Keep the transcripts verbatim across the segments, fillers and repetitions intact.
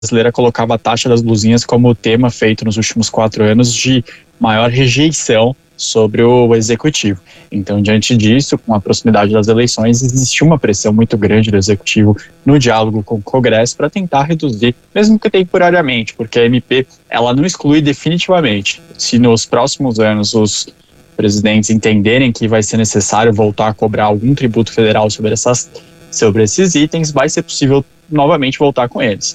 brasileira colocava a taxa das blusinhas como o tema feito nos últimos quatro anos de maior rejeição sobre o executivo. Então, diante disso, com a proximidade das eleições, existiu uma pressão muito grande do executivo no diálogo com o Congresso para tentar reduzir, mesmo que temporariamente, porque a M P ela não exclui definitivamente. Se nos próximos anos os presidentes entenderem que vai ser necessário voltar a cobrar algum tributo federal sobre, essas, sobre esses itens, vai ser possível novamente voltar com eles.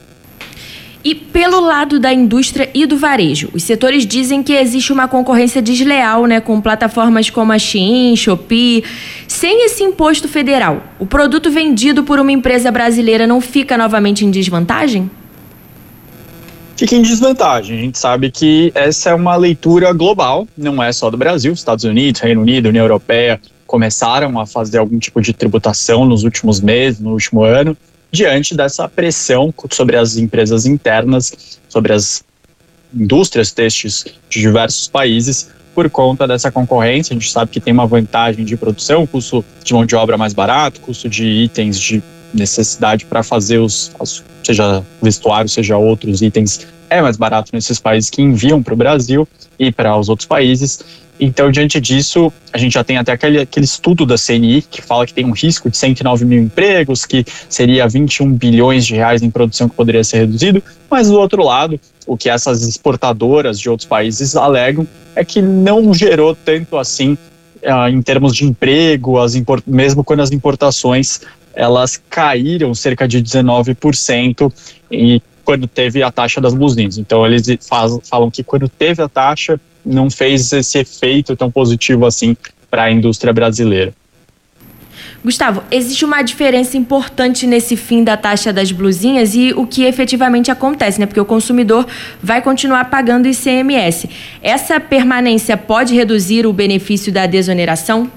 E pelo lado da indústria e do varejo, os setores dizem que existe uma concorrência desleal, né, com plataformas como a Shein, Shopee. Sem esse imposto federal, o produto vendido por uma empresa brasileira não fica novamente em desvantagem? Fica em desvantagem. A gente sabe que essa é uma leitura global, não é só do Brasil. Estados Unidos, Reino Unido, União Europeia começaram a fazer algum tipo de tributação nos últimos meses, no último ano, diante dessa pressão sobre as empresas internas, sobre as indústrias têxteis de diversos países, por conta dessa concorrência. A gente sabe que tem uma vantagem de produção, custo de mão de obra mais barato, custo de itens de necessidade para fazer os, seja vestuário, seja outros itens, é mais barato nesses países que enviam para o Brasil e para os outros países. Então, diante disso, a gente já tem até aquele, aquele estudo da C N I que fala que tem um risco de cento e nove mil empregos, que seria vinte e um bilhões de reais em produção que poderia ser reduzido, mas do outro lado, o que essas exportadoras de outros países alegam é que não gerou tanto assim uh, em termos de emprego, as import- mesmo quando as importações elas caíram cerca de dezenove por cento e quando teve a taxa das blusinhas. Então, eles faz, falam que quando teve a taxa, não fez esse efeito tão positivo assim para a indústria brasileira. Gustavo, existe uma diferença importante nesse fim da taxa das blusinhas e o que efetivamente acontece, né? Porque o consumidor vai continuar pagando I C M S. Essa permanência pode reduzir o benefício da desoneração?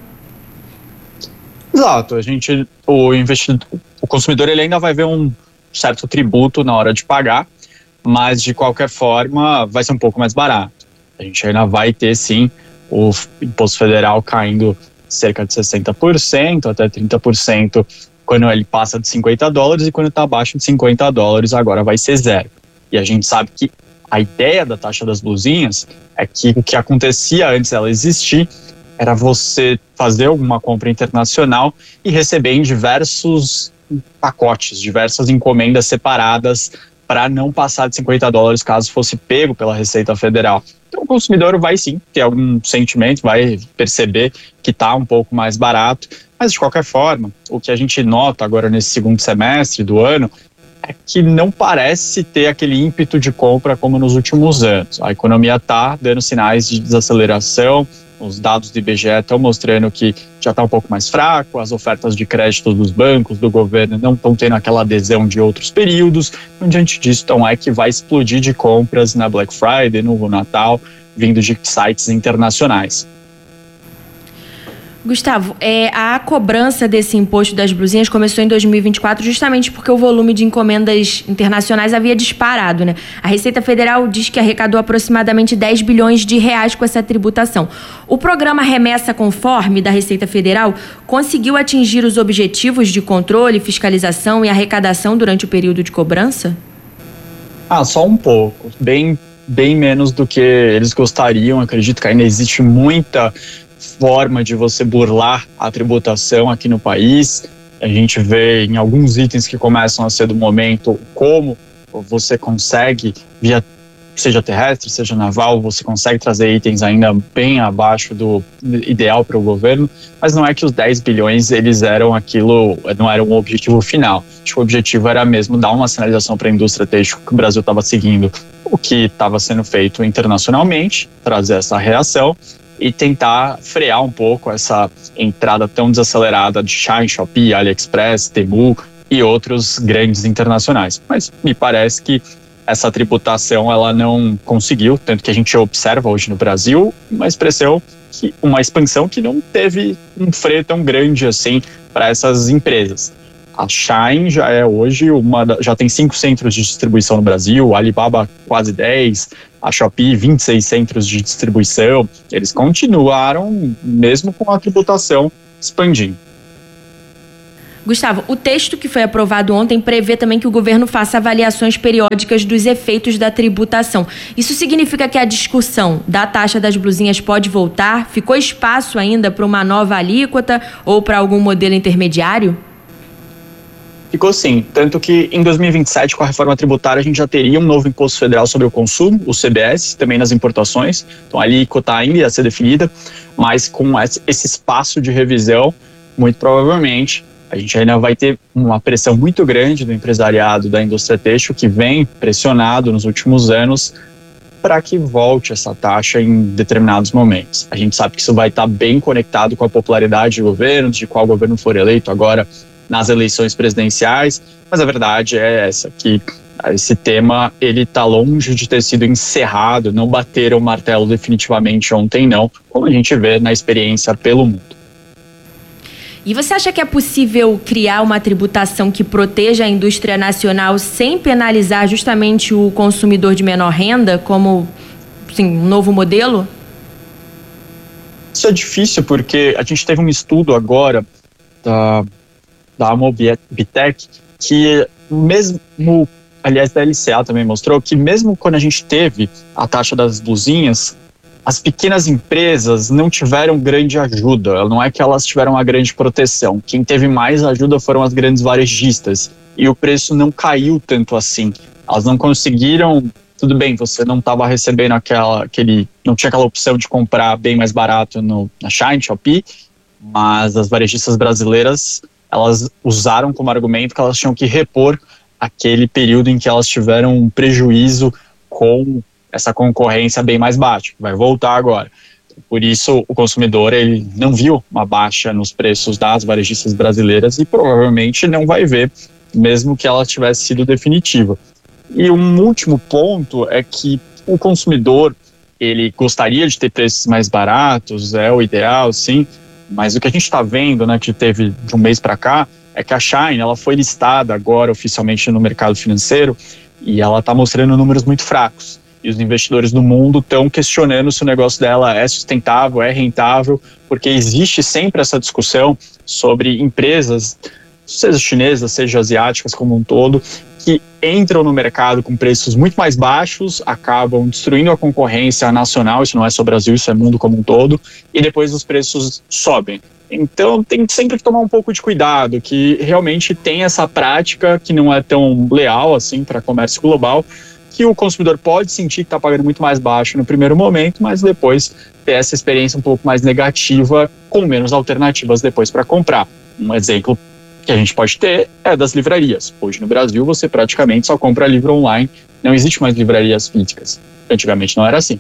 Exato. A gente, o investidor, o consumidor ele ainda vai ver um certo tributo na hora de pagar, mas de qualquer forma vai ser um pouco mais barato. A gente ainda vai ter, sim, o imposto federal caindo cerca de sessenta por cento até trinta por cento quando ele passa de cinquenta dólares e quando está abaixo de cinquenta dólares agora vai ser zero. E a gente sabe que a ideia da taxa das blusinhas é que o que acontecia antes dela existir era você fazer alguma compra internacional e receber em diversos pacotes, diversas encomendas separadas para não passar de cinquenta dólares caso fosse pego pela Receita Federal. Então o consumidor vai sim ter algum sentimento, vai perceber que está um pouco mais barato, mas de qualquer forma, o que a gente nota agora nesse segundo semestre do ano é que não parece ter aquele ímpeto de compra como nos últimos anos. A economia está dando sinais de desaceleração, os dados do I B G E estão mostrando que já está um pouco mais fraco, as ofertas de crédito dos bancos, do governo, não estão tendo aquela adesão de outros períodos. Então, diante disso, então, é que vai explodir de compras na Black Friday, no Natal, vindo de sites internacionais. Gustavo, é, a cobrança desse imposto das blusinhas começou em dois mil e vinte e quatro justamente porque o volume de encomendas internacionais havia disparado, né? A Receita Federal diz que arrecadou aproximadamente dez bilhões de reais com essa tributação. O programa Remessa Conforme da Receita Federal conseguiu atingir os objetivos de controle, fiscalização e arrecadação durante o período de cobrança? Ah, só um pouco. Bem, bem menos do que eles gostariam. Acredito que ainda existe muita forma de você burlar a tributação aqui no país. A gente vê em alguns itens que começam a ser do momento como você consegue, via seja terrestre, seja naval, você consegue trazer itens ainda bem abaixo do ideal para o governo, mas não é que os dez bilhões eles eram aquilo, não era um objetivo final. Acho que o objetivo era mesmo dar uma sinalização para a indústria têxtil que o Brasil estava seguindo o que estava sendo feito internacionalmente, trazer essa reação e tentar frear um pouco essa entrada tão desacelerada de Shein, Shopee, AliExpress, Temu e outros grandes internacionais. Mas me parece que essa tributação ela não conseguiu, tanto que a gente observa hoje no Brasil uma expressão, que, uma expansão que não teve um freio tão grande assim para essas empresas. A Shein já é hoje uma, já tem cinco centros de distribuição no Brasil, a Alibaba quase dez, a Shopee vinte e seis centros de distribuição. Eles continuaram mesmo com a tributação expandindo. Gustavo, o texto que foi aprovado ontem prevê também que o governo faça avaliações periódicas dos efeitos da tributação. Isso significa que a discussão da taxa das blusinhas pode voltar? Ficou espaço ainda para uma nova alíquota ou para algum modelo intermediário? Ficou sim, tanto que em dois mil e vinte e sete, com a reforma tributária, a gente já teria um novo imposto federal sobre o consumo, o C B S, também nas importações. Então a alíquota ainda ia ser definida, mas com esse espaço de revisão, muito provavelmente, a gente ainda vai ter uma pressão muito grande do empresariado da indústria têxtil, que vem pressionado nos últimos anos para que volte essa taxa em determinados momentos. A gente sabe que isso vai estar bem conectado com a popularidade de governos, de qual governo for eleito agora nas eleições presidenciais, mas a verdade é essa, que esse tema ele está longe de ter sido encerrado, não bateram o martelo definitivamente ontem não, como a gente vê na experiência pelo mundo. E você acha que é possível criar uma tributação que proteja a indústria nacional sem penalizar justamente o consumidor de menor renda, como assim, um novo modelo? Isso é difícil porque a gente teve um estudo agora da, da Amobitec que mesmo, aliás da L C A também mostrou que mesmo quando a gente teve a taxa das blusinhas, as pequenas empresas não tiveram grande ajuda, não é que elas tiveram uma grande proteção. Quem teve mais ajuda foram as grandes varejistas e o preço não caiu tanto assim. Elas não conseguiram, tudo bem, você não estava recebendo aquela, aquele, não tinha aquela opção de comprar bem mais barato no, na Shein, Shopee, mas as varejistas brasileiras, elas usaram como argumento que elas tinham que repor aquele período em que elas tiveram um prejuízo com essa concorrência bem mais baixa, que vai voltar agora. Por isso, o consumidor ele não viu uma baixa nos preços das varejistas brasileiras e provavelmente não vai ver, mesmo que ela tivesse sido definitiva. E um último ponto é que o consumidor, ele gostaria de ter preços mais baratos, é o ideal, sim, mas o que a gente está vendo, né, que teve de um mês para cá, é que a Shein, ela foi listada agora oficialmente no mercado financeiro e ela está mostrando números muito fracos. E os investidores do mundo estão questionando se o negócio dela é sustentável, é rentável, porque existe sempre essa discussão sobre empresas, seja chinesas, seja asiáticas como um todo, que entram no mercado com preços muito mais baixos, acabam destruindo a concorrência nacional, isso não é só Brasil, isso é mundo como um todo, e depois os preços sobem. Então tem sempre que tomar um pouco de cuidado, que realmente tem essa prática que não é tão leal assim para comércio global, que o consumidor pode sentir que está pagando muito mais baixo no primeiro momento, mas depois ter essa experiência um pouco mais negativa, com menos alternativas depois para comprar. Um exemplo que a gente pode ter é das livrarias. Hoje no Brasil você praticamente só compra livro online, não existe mais livrarias físicas. Antigamente não era assim.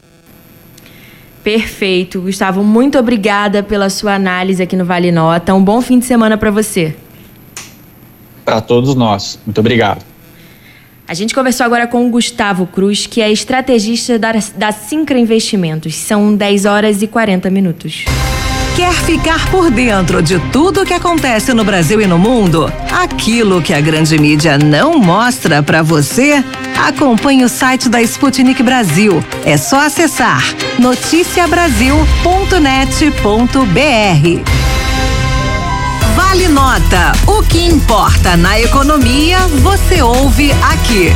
Perfeito, Gustavo. Muito obrigada pela sua análise aqui no Vale Nota. Um bom fim de semana para você. Para todos nós. Muito obrigado. A gente conversou agora com o Gustavo Cruz, que é estrategista da, da Syncra Investimentos. São dez horas e quarenta minutos. Quer ficar por dentro de tudo o que acontece no Brasil e no mundo? Aquilo que a grande mídia não mostra para você? Acompanhe o site da Sputnik Brasil. É só acessar noticia brasil ponto net ponto b r. Vale Nota. O que importa na economia, você ouve aqui.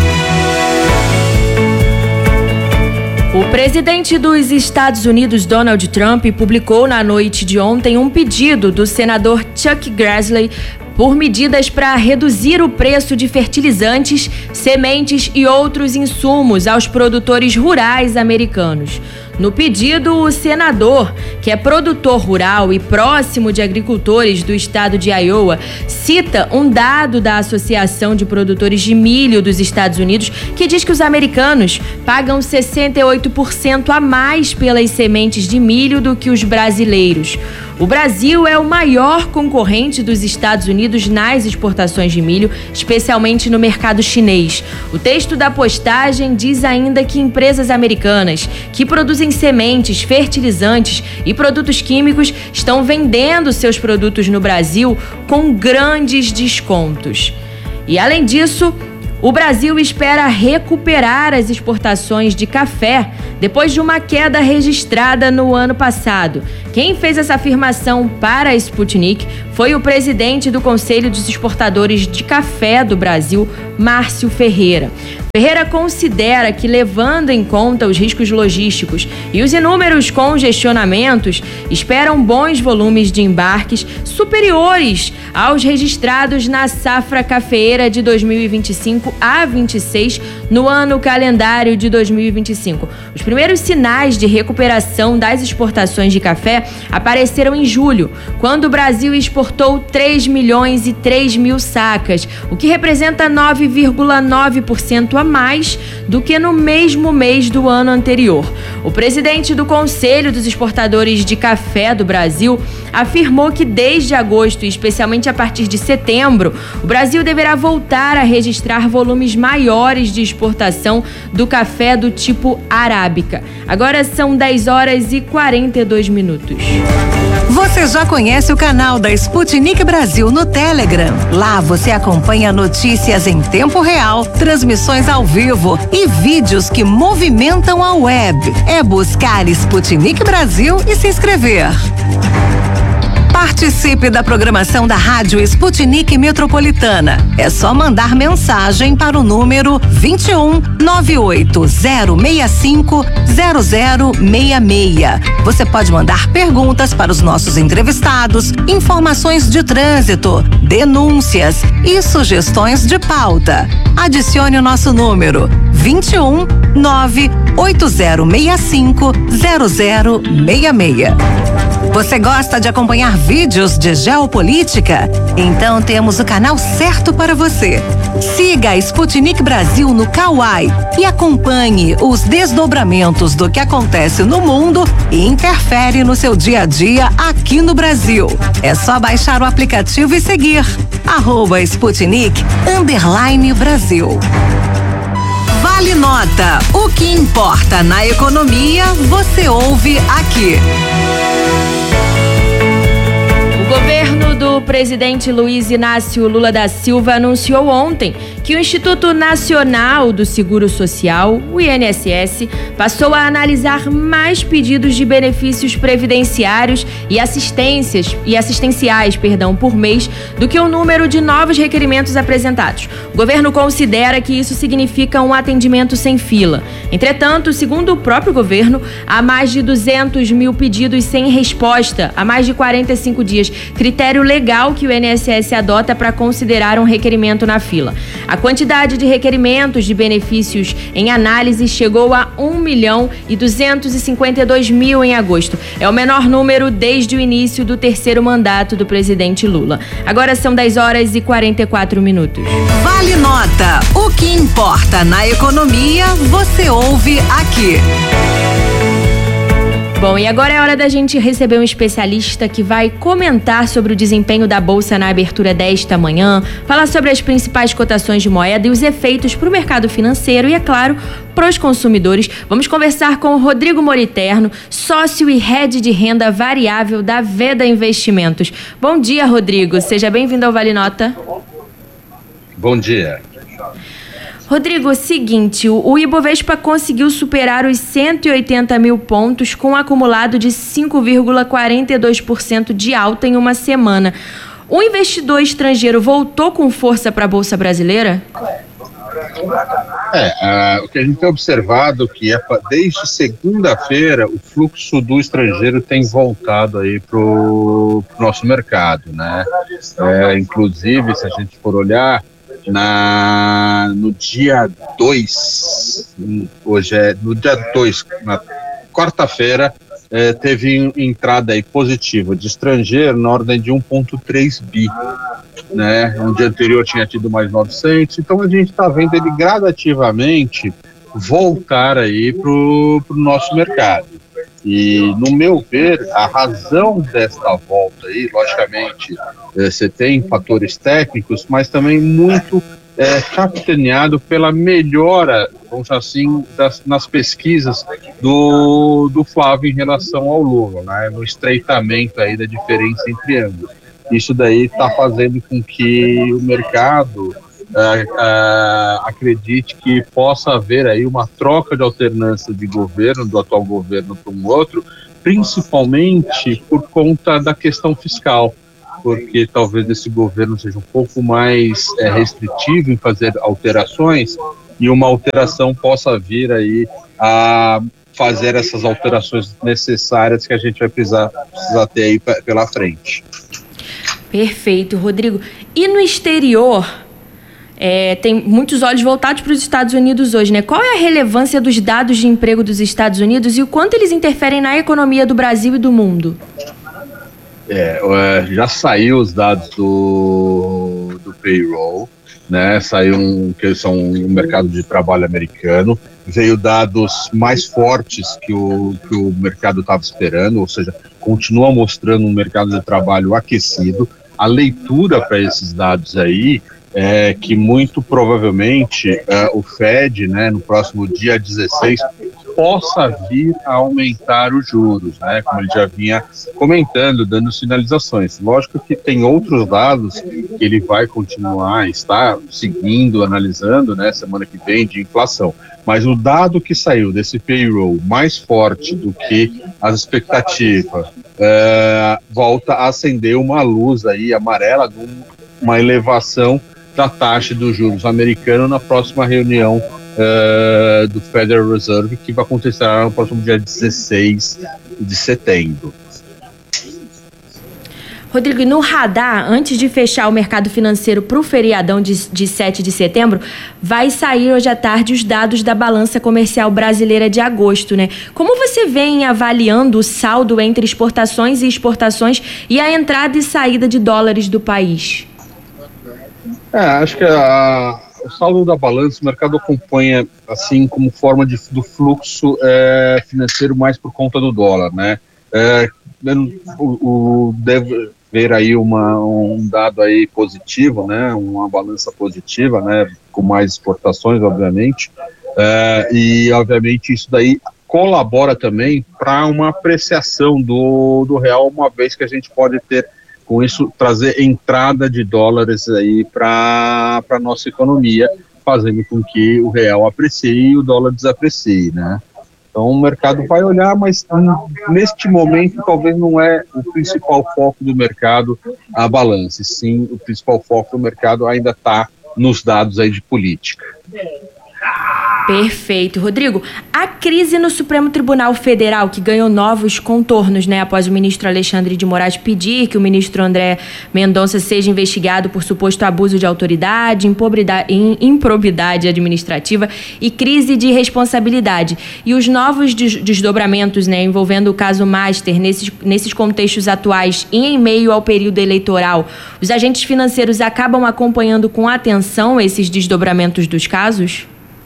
O presidente dos Estados Unidos, Donald Trump, publicou na noite de ontem um pedido do senador Chuck Grassley por medidas para reduzir o preço de fertilizantes, sementes e outros insumos aos produtores rurais americanos. No pedido, o senador, que é produtor rural e próximo de agricultores do estado de Iowa, cita um dado da Associação de Produtores de Milho dos Estados Unidos que diz que os americanos pagam sessenta e oito por cento a mais pelas sementes de milho do que os brasileiros. O Brasil é o maior concorrente dos Estados Unidos nas exportações de milho, especialmente no mercado chinês. O texto da postagem diz ainda que empresas americanas que produzem sementes, fertilizantes e produtos químicos estão vendendo seus produtos no Brasil com grandes descontos. E além disso, O Brasil espera recuperar as exportações de café depois de uma queda registrada no ano passado. Quem fez essa afirmação para a Sputnik foi o presidente do Conselho dos Exportadores de Café do Brasil, Márcio Ferreira. Ferreira considera que, levando em conta os riscos logísticos e os inúmeros congestionamentos, esperam bons volumes de embarques superiores aos registrados na safra cafeeira de dois mil e vinte e cinco a vinte e seis no ano calendário de dois mil e vinte e cinco. Os primeiros sinais de recuperação das exportações de café apareceram em julho, quando o Brasil exportou três milhões e três mil sacas, o que representa nove vírgula nove por cento a mais do que no mesmo mês do ano anterior. O presidente do Conselho dos Exportadores de Café do Brasil afirmou que desde agosto, e especialmente a partir de setembro, o Brasil deverá voltar a registrar volumes maiores de exportação do café do tipo arábica. Agora são dez horas e quarenta e dois minutos. Você já conhece o canal da Sputnik Brasil no Telegram? Lá você acompanha notícias em tempo real, transmissões ao vivo e vídeos que movimentam a web. É buscar Sputnik Brasil e se inscrever. Participe da programação da Rádio Sputnik Metropolitana. É só mandar mensagem para o número vinte e um, nove oito zero seis cinco, zero zero seis seis. Você pode mandar perguntas para os nossos entrevistados, informações de trânsito, denúncias e sugestões de pauta. Adicione o nosso número vinte e um, nove oito zero seis cinco, zero zero seis seis. Você gosta de acompanhar vídeos de geopolítica? Então temos o canal certo para você. Siga a Sputnik Brasil no Kawai e acompanhe os desdobramentos do que acontece no mundo e interfere no seu dia a dia aqui no Brasil. É só baixar o aplicativo e seguir. Arroba Sputnik underline Brasil. Vale Nota. O que importa na economia, você ouve aqui. O governo do presidente Luiz Inácio Lula da Silva anunciou ontem que o Instituto Nacional do Seguro Social, o I N S S, passou a analisar mais pedidos de benefícios previdenciários e assistências e assistenciais, perdão, por mês do que o número de novos requerimentos apresentados. O governo considera que isso significa um atendimento sem fila. Entretanto, segundo o próprio governo, há mais de duzentos mil pedidos sem resposta há mais de quarenta e cinco dias, critério legal que o I N S S adota para considerar um requerimento na fila. A quantidade de requerimentos de benefícios em análise chegou a um milhão e duzentos e cinquenta e dois mil em agosto. É o menor número desde o início do terceiro mandato do presidente Lula. Agora são dez horas e quarenta e quatro minutos. Vale Nota. O que importa na economia, você ouve aqui. Bom, e agora é hora da gente receber um especialista que vai comentar sobre o desempenho da Bolsa na abertura desta manhã, falar sobre as principais cotações de moeda e os efeitos para o mercado financeiro e, é claro, para os consumidores. Vamos conversar com o Rodrigo Moriterno, sócio e head de renda variável da Veda Investimentos. Bom dia, Rodrigo. Seja bem-vindo ao Vale Nota. Bom dia. Rodrigo, é o seguinte, o Ibovespa conseguiu superar os cento e oitenta mil pontos com um acumulado de cinco vírgula quarenta e dois por cento de alta em uma semana. O investidor estrangeiro voltou com força para a Bolsa Brasileira? É, uh, o que a gente tem observado que é, desde segunda-feira o fluxo do estrangeiro tem voltado aí para o nosso mercado, né? É, inclusive, se a gente for olhar, Na, no dia dois, hoje é no dia dois, na quarta-feira, é, teve entrada aí positiva de estrangeiro na ordem de um vírgula três bi, né? No dia anterior tinha tido mais novecentos, então a gente está vendo ele gradativamente voltar aí pro, pro nosso mercado. E, no meu ver, a razão desta volta aí, logicamente, é, você tem fatores técnicos, mas também muito é, capitaneado pela melhora, vamos dizer assim, das, nas pesquisas do, do Flávio em relação ao Lula, né, no estreitamento aí da diferença entre ambos. Isso daí está fazendo com que o mercado uh, uh, acredite que possa haver aí uma troca de alternância de governo, do atual governo para um outro, principalmente por conta da questão fiscal, porque talvez esse governo seja um pouco mais é, restritivo em fazer alterações, e uma alteração possa vir aí a fazer essas alterações necessárias que a gente vai precisar, precisar ter aí p- pela frente. Perfeito, Rodrigo. E no exterior, é, tem muitos olhos voltados para os Estados Unidos hoje, né? Qual é a relevância dos dados de emprego dos Estados Unidos e o quanto eles interferem na economia do Brasil e do mundo? É, já saiu os dados do, do payroll, né? Saiu um, que são um mercado de trabalho americano, veio dados mais fortes que o, que o mercado estava esperando, ou seja, continua mostrando um mercado de trabalho aquecido. A leitura para esses dados aí é que muito provavelmente uh, o Fed, né, no próximo dia dezesseis, possa vir a aumentar os juros, né, como ele já vinha comentando, dando sinalizações. Lógico que tem outros dados que ele vai continuar, está seguindo, analisando, né, semana que vem, de inflação. Mas o dado que saiu desse payroll mais forte do que as expectativas, é, volta a acender uma luz aí amarela de uma elevação da taxa dos juros americano na próxima reunião uh, do Federal Reserve, que vai acontecer no próximo dia dezesseis de setembro. Rodrigo, e no radar, antes de fechar o mercado financeiro para o feriadão de, de sete de setembro, vai sair hoje à tarde os dados da balança comercial brasileira de agosto, né? Como você vem avaliando o saldo entre exportações e exportações e a entrada e saída de dólares do país? É, acho que a, o saldo da balança, o mercado acompanha assim como forma de, do fluxo é, financeiro mais por conta do dólar, né? É, o, o deve ver aí uma, um dado aí positivo, né? Uma balança positiva, né? Com mais exportações, obviamente, é, e obviamente isso daí colabora também para uma apreciação do, do real, uma vez que a gente pode ter com isso, trazer entrada de dólares aí para a nossa economia, fazendo com que o real aprecie e o dólar desaprecie, né? Então o mercado vai olhar, mas um, neste momento talvez não é o principal foco do mercado a balança, sim, o principal foco do mercado ainda está nos dados aí de política. Perfeito. Rodrigo, a crise no Supremo Tribunal Federal, que ganhou novos contornos, né, após o ministro Alexandre de Moraes pedir que o ministro André Mendonça seja investigado por suposto abuso de autoridade, improbidade administrativa e crise de responsabilidade. E os novos desdobramentos, né, envolvendo o caso Master, nesses, nesses contextos atuais e em meio ao período eleitoral, os agentes financeiros acabam acompanhando com atenção esses desdobramentos dos casos?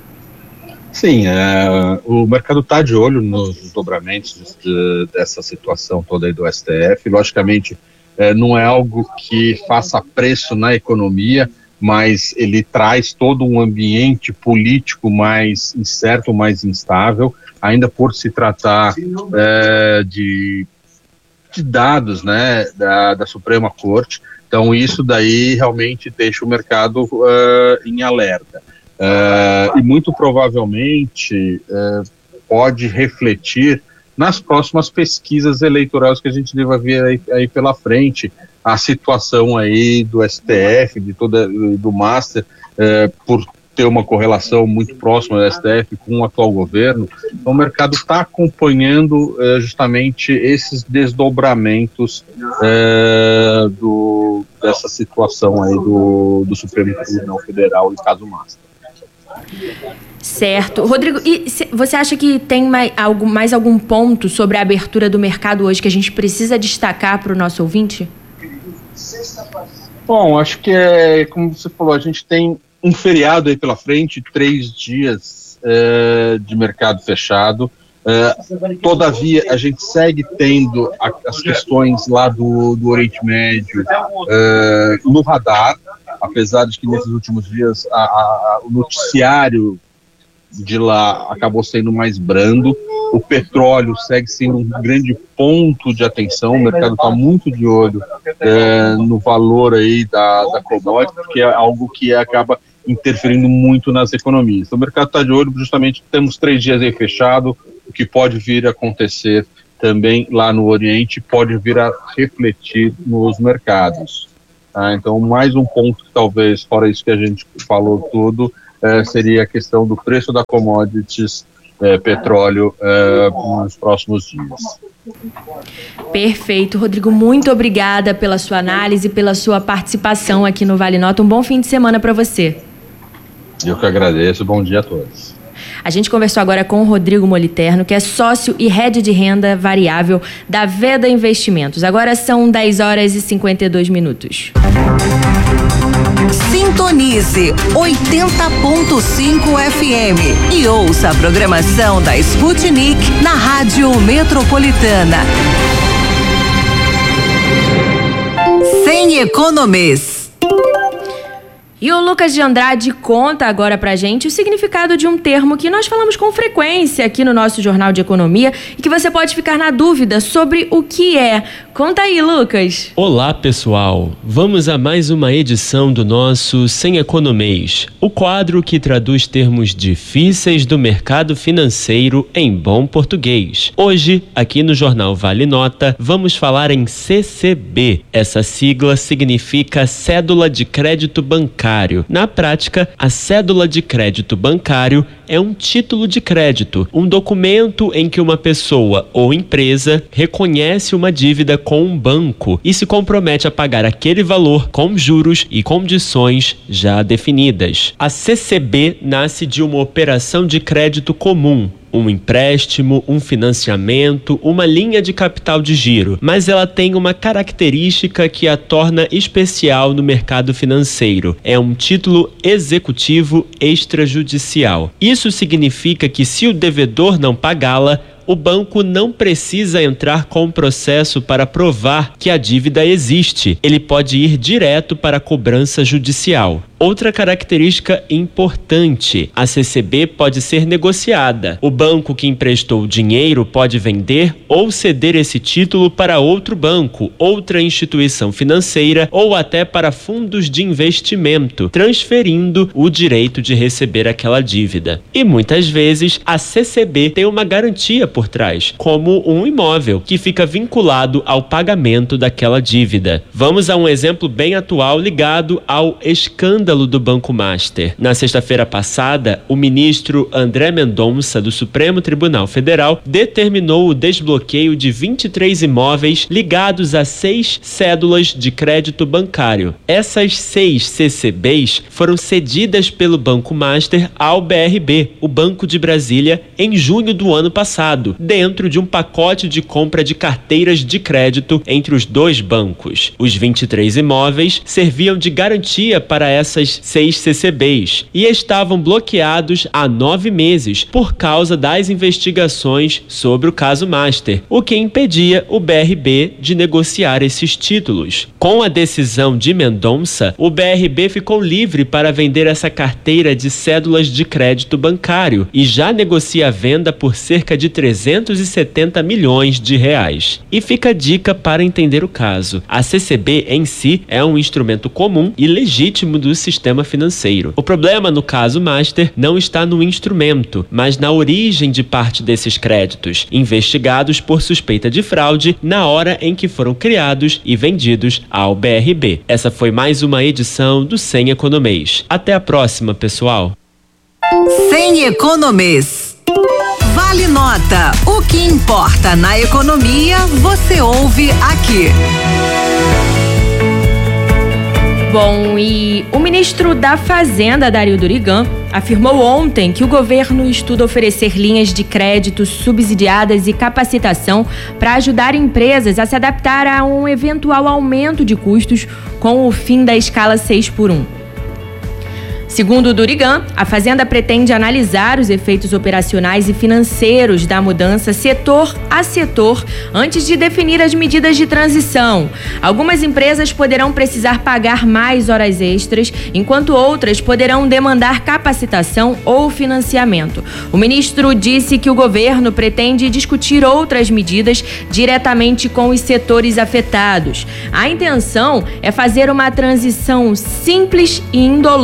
Sim, é, o mercado está de olho nos desdobramentos de, dessa situação toda aí do S T F. Logicamente, é, não é algo que faça preço na economia, mas ele traz todo um ambiente político mais incerto, mais instável, ainda por se tratar é, de, de dados, né, da, da Suprema Corte. Então, isso daí realmente deixa o mercado uh, em alerta. Uh, e muito provavelmente uh, pode refletir nas próximas pesquisas eleitorais que a gente deva ver aí, aí pela frente, a situação aí do S T F, de toda, do Master, uh, por ter uma correlação muito próxima do S T F com o atual governo. Então o mercado está acompanhando uh, justamente esses desdobramentos uh, do, dessa situação aí do, do Supremo Tribunal Federal e caso Master. Certo. Rodrigo, e você acha que tem mais, algo, mais algum ponto sobre a abertura do mercado hoje que a gente precisa destacar para o nosso ouvinte? Bom, acho que é, como você falou, a gente tem um feriado aí pela frente, três dias é, de mercado fechado. É, todavia, a gente segue tendo a, as questões lá do, do Oriente Médio é, no radar, apesar de que nesses últimos dias a, a, o noticiário de lá acabou sendo mais brando. O petróleo segue sendo um grande ponto de atenção, o mercado está muito de olho é, no valor aí da, da commodity, porque é algo que acaba interferindo muito nas economias. Então, o mercado está de olho, justamente temos três dias aí fechado, o que pode vir a acontecer também lá no Oriente, pode vir a refletir nos mercados. Tá? Então, mais um ponto que talvez, fora isso que a gente falou tudo, eh, seria a questão do preço da commodities, eh, petróleo, eh, nos próximos dias. Perfeito, Rodrigo, muito obrigada pela sua análise, pela sua participação aqui no Vale Nota. Um bom fim de semana para você. Eu que agradeço, bom dia a todos. A gente conversou agora com o Rodrigo Moliterno, que é sócio e head de renda variável da Veda Investimentos. Agora são dez horas e cinquenta e dois minutos. Sintonize oitenta ponto cinco F M e ouça a programação da Sputnik na Rádio Metropolitana. Sem economês. E o Lucas de Andrade conta agora pra gente o significado de um termo que nós falamos com frequência aqui no nosso Jornal de Economia e que você pode ficar na dúvida sobre o que é. Conta aí, Lucas. Olá, pessoal. Vamos a mais uma edição do nosso Sem Economês, o quadro que traduz termos difíceis do mercado financeiro em bom português. Hoje, aqui no Jornal Vale Nota, vamos falar em C C B. Essa sigla significa Cédula de Crédito Bancário. Na prática, a cédula de crédito bancário é um título de crédito, um documento em que uma pessoa ou empresa reconhece uma dívida com um banco e se compromete a pagar aquele valor com juros e condições já definidas. A C C B nasce de uma operação de crédito comum, um empréstimo, um financiamento, uma linha de capital de giro, mas ela tem uma característica que a torna especial no mercado financeiro. É um título executivo extrajudicial. Isso significa que se o devedor não pagá-la, o banco não precisa entrar com um processo para provar que a dívida existe. Ele pode ir direto para a cobrança judicial. Outra característica importante, a C C B pode ser negociada. O banco que emprestou o dinheiro pode vender ou ceder esse título para outro banco, outra instituição financeira ou até para fundos de investimento, transferindo o direito de receber aquela dívida. E muitas vezes a C C B tem uma garantia por trás, como um imóvel que fica vinculado ao pagamento daquela dívida. Vamos a um exemplo bem atual ligado ao escândalo do Banco Master. Na sexta-feira passada, o ministro André Mendonça, do Supremo Tribunal Federal, determinou o desbloqueio de vinte e três imóveis ligados a seis cédulas de crédito bancário. Essas seis C C Bs foram cedidas pelo Banco Master ao B R B, o Banco de Brasília, em junho do ano passado, dentro de um pacote de compra de carteiras de crédito entre os dois bancos. Os vinte e três imóveis serviam de garantia para essas seis C C Bs e estavam bloqueados há nove meses por causa das investigações sobre o caso Master, o que impedia o B R B de negociar esses títulos. Com a decisão de Mendonça, o B R B ficou livre para vender essa carteira de cédulas de crédito bancário e já negocia a venda por cerca de trezentos e setenta milhões de reais. E fica a dica para entender o caso. A C C B em si é um instrumento comum e legítimo do sistema financeiro. O problema no caso Master não está no instrumento, mas na origem de parte desses créditos, investigados por suspeita de fraude na hora em que foram criados e vendidos ao B R B. Essa foi mais uma edição do Sem Economês. Até a próxima, pessoal. Sem Economês. Vale Nota. O que importa na economia, você ouve aqui. Bom, e o ministro da Fazenda, Dario Durigan, afirmou ontem que o governo estuda oferecer linhas de crédito subsidiadas e capacitação para ajudar empresas a se adaptar a um eventual aumento de custos com o fim da escala seis por um. Segundo o Durigan, a Fazenda pretende analisar os efeitos operacionais e financeiros da mudança setor a setor antes de definir as medidas de transição. Algumas empresas poderão precisar pagar mais horas extras, enquanto outras poderão demandar capacitação ou financiamento. O ministro disse que o governo pretende discutir outras medidas diretamente com os setores afetados. A intenção é fazer uma transição simples e indolor para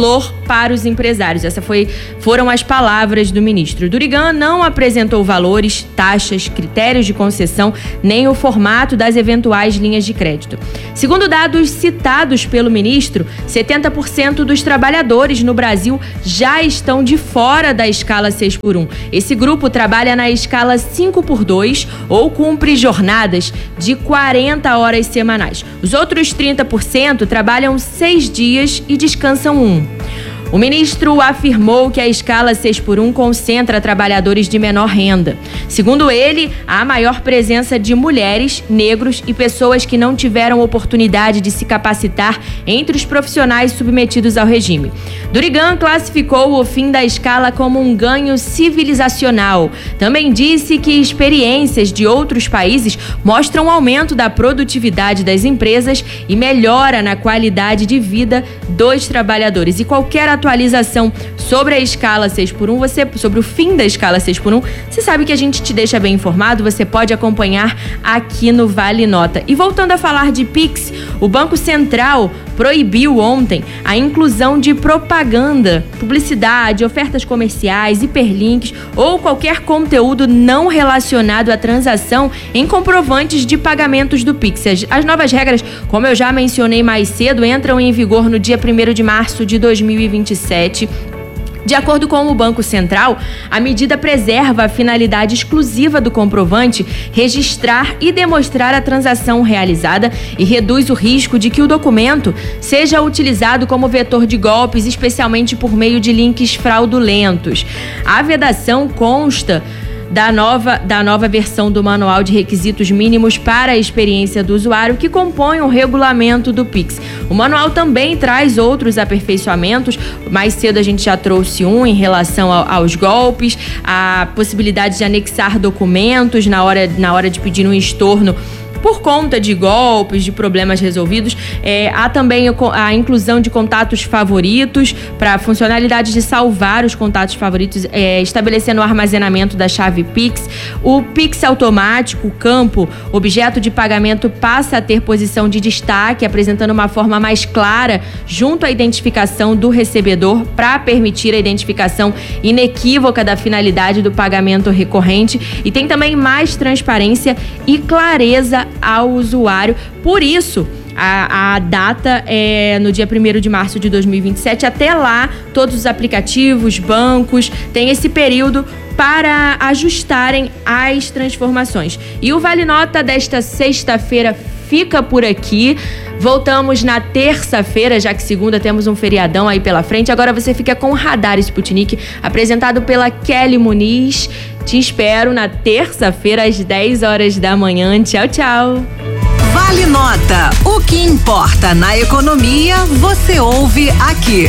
para os empresários. Essas foi, foram as palavras do ministro. Durigan não apresentou valores, taxas, critérios de concessão, nem o formato das eventuais linhas de crédito. Segundo dados citados pelo ministro, setenta por cento dos trabalhadores no Brasil já estão de fora da escala seis por um. Esse grupo trabalha na escala cinco por dois ou cumpre jornadas de quarenta horas semanais. Os outros trinta por cento trabalham seis dias e descansam um. O ministro afirmou que a escala seis por um concentra trabalhadores de menor renda. Segundo ele, há maior presença de mulheres, negros e pessoas que não tiveram oportunidade de se capacitar entre os profissionais submetidos ao regime. Durigan classificou o fim da escala como um ganho civilizacional. Também disse que experiências de outros países mostram um aumento da produtividade das empresas e melhora na qualidade de vida dos trabalhadores. E qualquer atualização sobre a escala seis por um, você, sobre o fim da escala seis por um, você sabe que a gente te deixa bem informado, você pode acompanhar aqui no Vale Nota. E voltando a falar de Pix, o Banco Central proibiu ontem a inclusão de propaganda, publicidade, ofertas comerciais, hiperlinks ou qualquer conteúdo não relacionado à transação em comprovantes de pagamentos do Pix. As, as novas regras, como eu já mencionei mais cedo, entram em vigor no dia primeiro de março de dois mil e vinte e sete. De acordo com o Banco Central, a medida preserva a finalidade exclusiva do comprovante registrar e demonstrar a transação realizada e reduz o risco de que o documento seja utilizado como vetor de golpes, especialmente por meio de links fraudulentos. A vedação consta Da nova, da nova versão do Manual de Requisitos Mínimos para a Experiência do Usuário, que compõe o regulamento do Pix. O manual também traz outros aperfeiçoamentos. Mais cedo a gente já trouxe um em relação ao, aos golpes, a possibilidade de anexar documentos na hora, na hora de pedir um estorno por conta de golpes, de problemas resolvidos. É, há também a inclusão de contatos favoritos para a funcionalidade de salvar os contatos favoritos, é, estabelecendo o armazenamento da chave Pix. O Pix automático, o campo objeto de pagamento, passa a ter posição de destaque, apresentando uma forma mais clara junto à identificação do recebedor para permitir a identificação inequívoca da finalidade do pagamento recorrente, e tem também mais transparência e clareza ao usuário. Por isso, a, a data é no dia primeiro de março de dois mil e vinte e sete. Até lá, todos os aplicativos, bancos, têm esse período para ajustarem as transformações. E o Vale Nota desta sexta-feira fica por aqui. Voltamos na terça-feira, já que segunda temos um feriadão aí pela frente. Agora você fica com o Radar Sputnik, apresentado pela Kelly Muniz. Te espero na terça-feira às dez horas da manhã. Tchau, tchau. Vale Nota. O que importa na economia, você ouve aqui.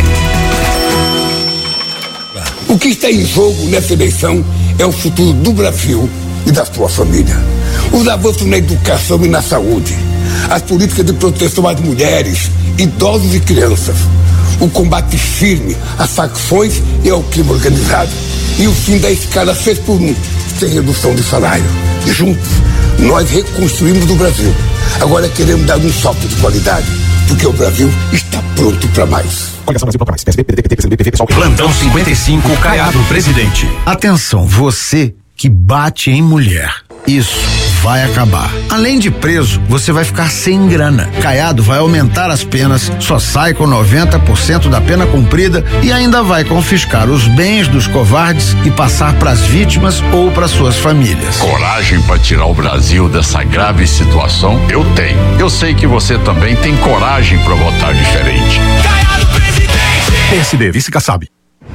O que está em jogo nessa eleição é o futuro do Brasil e da sua família. Os avanços na educação e na saúde, as políticas de proteção às mulheres, idosos e crianças, o combate firme às facções e ao crime organizado e o fim da escala seis por um, sem redução de salário. Juntos, nós reconstruímos o Brasil. Agora queremos dar um salto de qualidade, porque o Brasil está pronto para mais. Plantão cinquenta e cinco, Caiado, presidente. Atenção, você que bate em mulher. Isso vai acabar. Além de preso, você vai ficar sem grana. Caiado vai aumentar as penas, só sai com noventa por cento da pena cumprida e ainda vai confiscar os bens dos covardes e passar para as vítimas ou para suas famílias. Coragem para tirar o Brasil dessa grave situação? Eu tenho. Eu sei que você também tem coragem para votar diferente. Caiado, presidente! P S D, vice Kassab.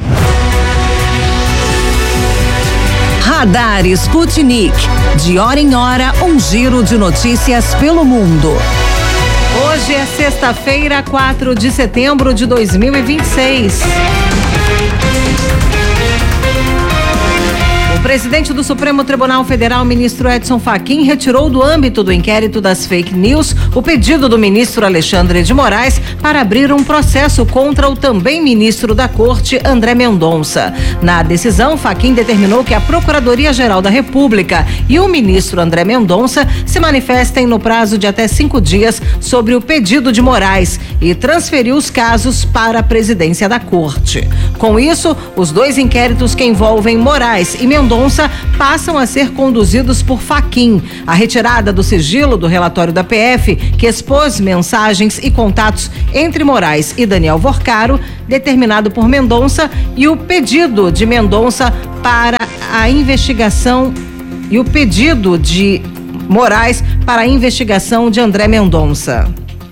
Radar Sputnik. De hora em hora, um giro de notícias pelo mundo. Hoje é sexta-feira, quatro de setembro de dois mil e vinte e seis. O presidente do Supremo Tribunal Federal, ministro Edson Fachin, retirou do âmbito do inquérito das fake news o pedido do ministro Alexandre de Moraes para abrir um processo contra o também ministro da Corte, André Mendonça. Na decisão, Fachin determinou que a Procuradoria-Geral da República e o ministro André Mendonça se manifestem no prazo de até cinco dias sobre o pedido de Moraes e transferiu os casos para a presidência da Corte. Com isso, os dois inquéritos que envolvem Moraes e Mendonça passam a ser conduzidos por Fachin. A retirada do sigilo do relatório da P F, que expôs mensagens e contatos entre Moraes e Daniel Vorcaro, determinado por Mendonça, e o pedido de Mendonça para a investigação e o pedido de Moraes para a investigação de André Mendonça.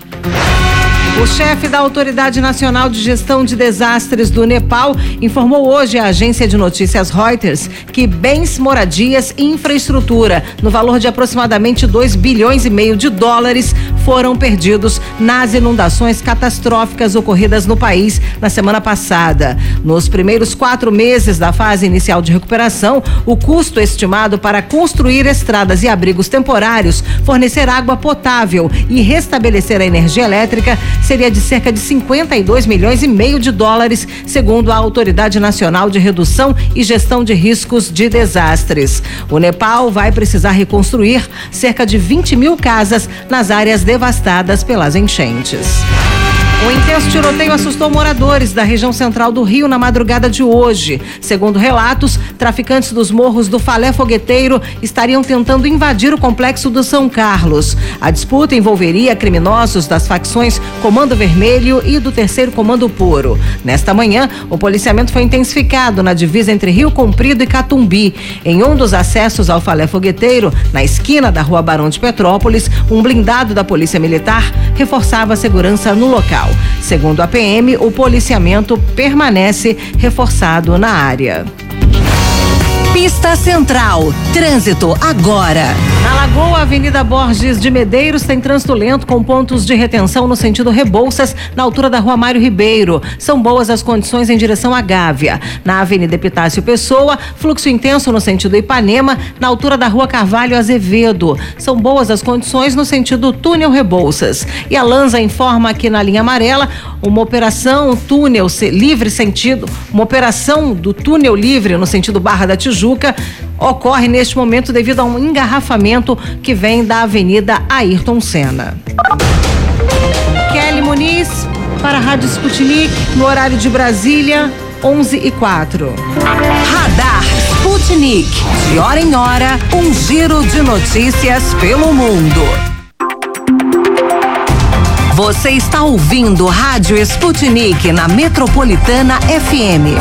O chefe da Autoridade Nacional de Gestão de Desastres do Nepal informou hoje à agência de notícias Reuters que bens, moradias e infraestrutura, no valor de aproximadamente dois bilhões e meio de dólares, foram perdidos nas inundações catastróficas ocorridas no país na semana passada. Nos primeiros quatro meses da fase inicial de recuperação, o custo estimado para construir estradas e abrigos temporários, fornecer água potável e restabelecer a energia elétrica seria de cerca de cinquenta e dois milhões e meio de dólares, segundo a Autoridade Nacional de Redução e Gestão de Riscos de Desastres. O Nepal vai precisar reconstruir cerca de vinte mil casas nas áreas devastadas pelas enchentes. Um intenso tiroteio assustou moradores da região central do Rio na madrugada de hoje. Segundo relatos, traficantes dos morros do Falé Fogueteiro estariam tentando invadir o complexo do São Carlos. A disputa envolveria criminosos das facções Comando Vermelho e do Terceiro Comando Puro. Nesta manhã, o policiamento foi intensificado na divisa entre Rio Comprido e Catumbi. Em um dos acessos ao Falé Fogueteiro, na esquina da Rua Barão de Petrópolis, um blindado da Polícia Militar reforçava a segurança no local. Segundo a P M, o policiamento permanece reforçado na área. Pista Central. Trânsito agora. Na Lagoa, Avenida Borges de Medeiros tem trânsito lento com pontos de retenção no sentido Rebouças, na altura da Rua Mário Ribeiro. São boas as condições em direção à Gávea. Na Avenida Epitácio Pessoa, fluxo intenso no sentido Ipanema, na altura da Rua Carvalho Azevedo. São boas as condições no sentido Túnel Rebouças. E a Lanza informa que na linha amarela, uma operação túnel livre sentido, uma operação do túnel livre no sentido Barra da Tijuca ocorre neste momento devido a um engarrafamento que vem da Avenida Ayrton Senna. Kelly Muniz para a Rádio Sputnik, no horário de Brasília, onze e quatro. Radar Sputnik. De hora em hora, um giro de notícias pelo mundo. Você está ouvindo Rádio Sputnik na Metropolitana F M.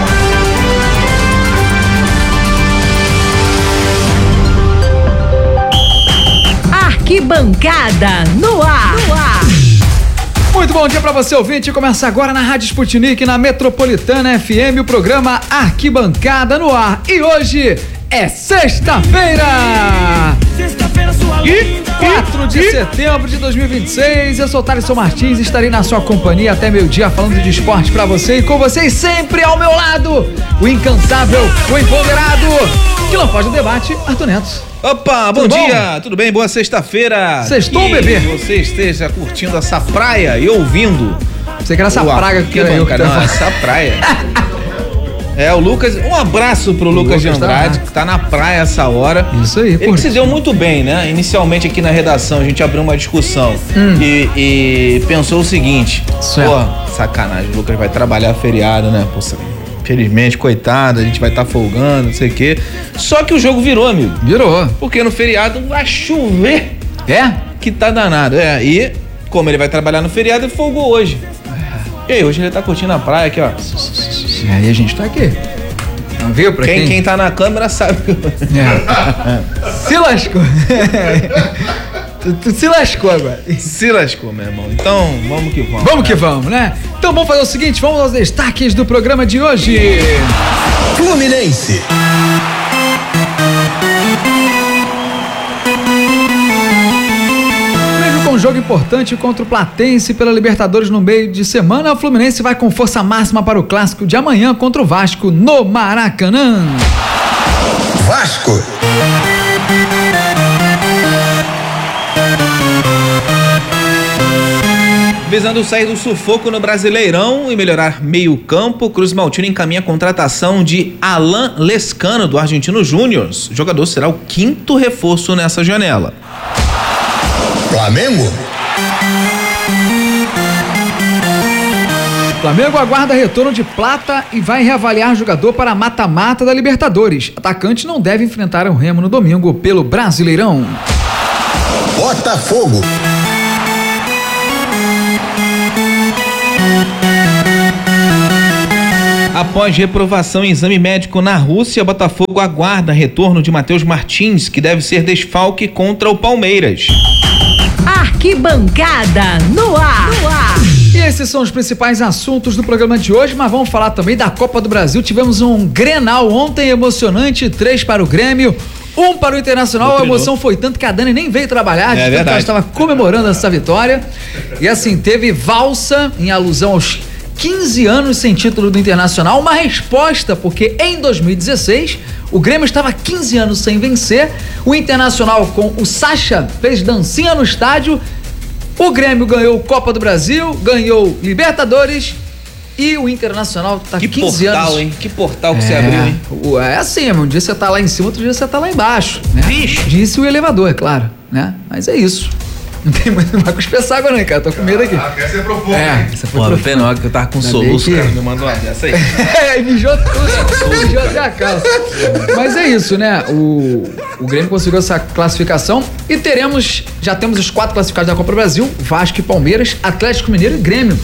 Arquibancada no ar. no ar. Muito bom dia para você, ouvinte. Começa agora na Rádio Sputnik, na Metropolitana F M, o programa Arquibancada no ar. E hoje é sexta-feira! Sexta-feira, sua linda! quatro de setembro de dois mil e vinte e seis. Eu sou o Thaleson Martins, estarei na sua companhia até meio-dia falando de esporte pra você e com vocês sempre ao meu lado, o incansável, o empoderado, que não foge do debate, Arthur Neto. Opa, bom Tudo dia, bom? Tudo bem? Boa sexta-feira. Sextou, bebê. Que você esteja curtindo essa praia e ouvindo. Você quer essa Uau, praga que era eu, cara? Não, essa praia. É, o Lucas, um abraço pro o Lucas, Lucas de Andrade, tá que tá na praia essa hora. Isso aí. Ele se deu muito bem, né? Inicialmente aqui na redação a gente abriu uma discussão hum. e, e pensou o seguinte, certo. Pô, sacanagem, o Lucas vai trabalhar feriado, né? Pô, infelizmente, coitado, a gente vai estar tá folgando, não sei o quê. Só que o jogo virou, amigo. Virou. Porque no feriado vai chover. É? Que tá danado. É, e como ele vai trabalhar no feriado, ele folgou hoje. E aí, hoje ele tá curtindo a praia aqui, ó. E aí a gente tá aqui. Não viu pra quem? Quem, quem tá na câmera sabe. É. Se lascou. tu, tu se lascou agora. Se lascou, meu irmão. Então, vamos que vamos. Vamos né? que vamos, né? Então vamos fazer o seguinte, vamos aos destaques do programa de hoje. Fluminense. Um jogo importante contra o Platense pela Libertadores no meio de semana. O Fluminense vai com força máxima para o clássico de amanhã contra o Vasco no Maracanã. Vasco. Visando sair do sufoco no Brasileirão e melhorar meio campo, Cruz Maltino encaminha a contratação de Alan Lescano, do Argentino Júnior. O jogador será o quinto reforço nessa janela. Flamengo. Flamengo aguarda retorno de Plata e vai reavaliar jogador para a mata-mata da Libertadores. Atacante não deve enfrentar o Remo no domingo pelo Brasileirão. Botafogo. Após reprovação em exame médico na Rússia, Botafogo aguarda retorno de Matheus Martins, que deve ser desfalque contra o Palmeiras. Arquibancada no ar. No ar. E esses são os principais assuntos do programa de hoje, mas vamos falar também da Copa do Brasil. Tivemos um Grenal ontem emocionante, três para o Grêmio, um para o Internacional. A emoção foi tanto que a Dani nem veio trabalhar, é de tanto que ela estava comemorando essa vitória. E assim, teve valsa em alusão aos quinze anos sem título do Internacional, uma resposta, porque em dois mil e dezesseis o Grêmio estava quinze anos sem vencer, o Internacional com o Sacha fez dancinha no estádio, o Grêmio ganhou Copa do Brasil, ganhou Libertadores e o Internacional tá que quinze portal, anos. Hein? Que portal que é, você abriu, hein? É assim, um dia você tá lá em cima, outro dia você tá lá embaixo, né? Vixe. Disse o elevador, é claro, né? Mas é isso. Não tem mais, não vai cuspir essa água não, cara. Tô com medo aqui. Ah, essa é profundo, É, hein? essa foi Pô, profunda. Penó, que eu tava com Ainda soluço, bem que- cara. Me mandou uma dessa aí. É, mijou tudo, mijou até a calça. Mas é isso, né? O, o Grêmio conseguiu essa classificação e teremos, já temos os quatro classificados da Copa do Brasil, Vasco e Palmeiras, Atlético Mineiro e Grêmio.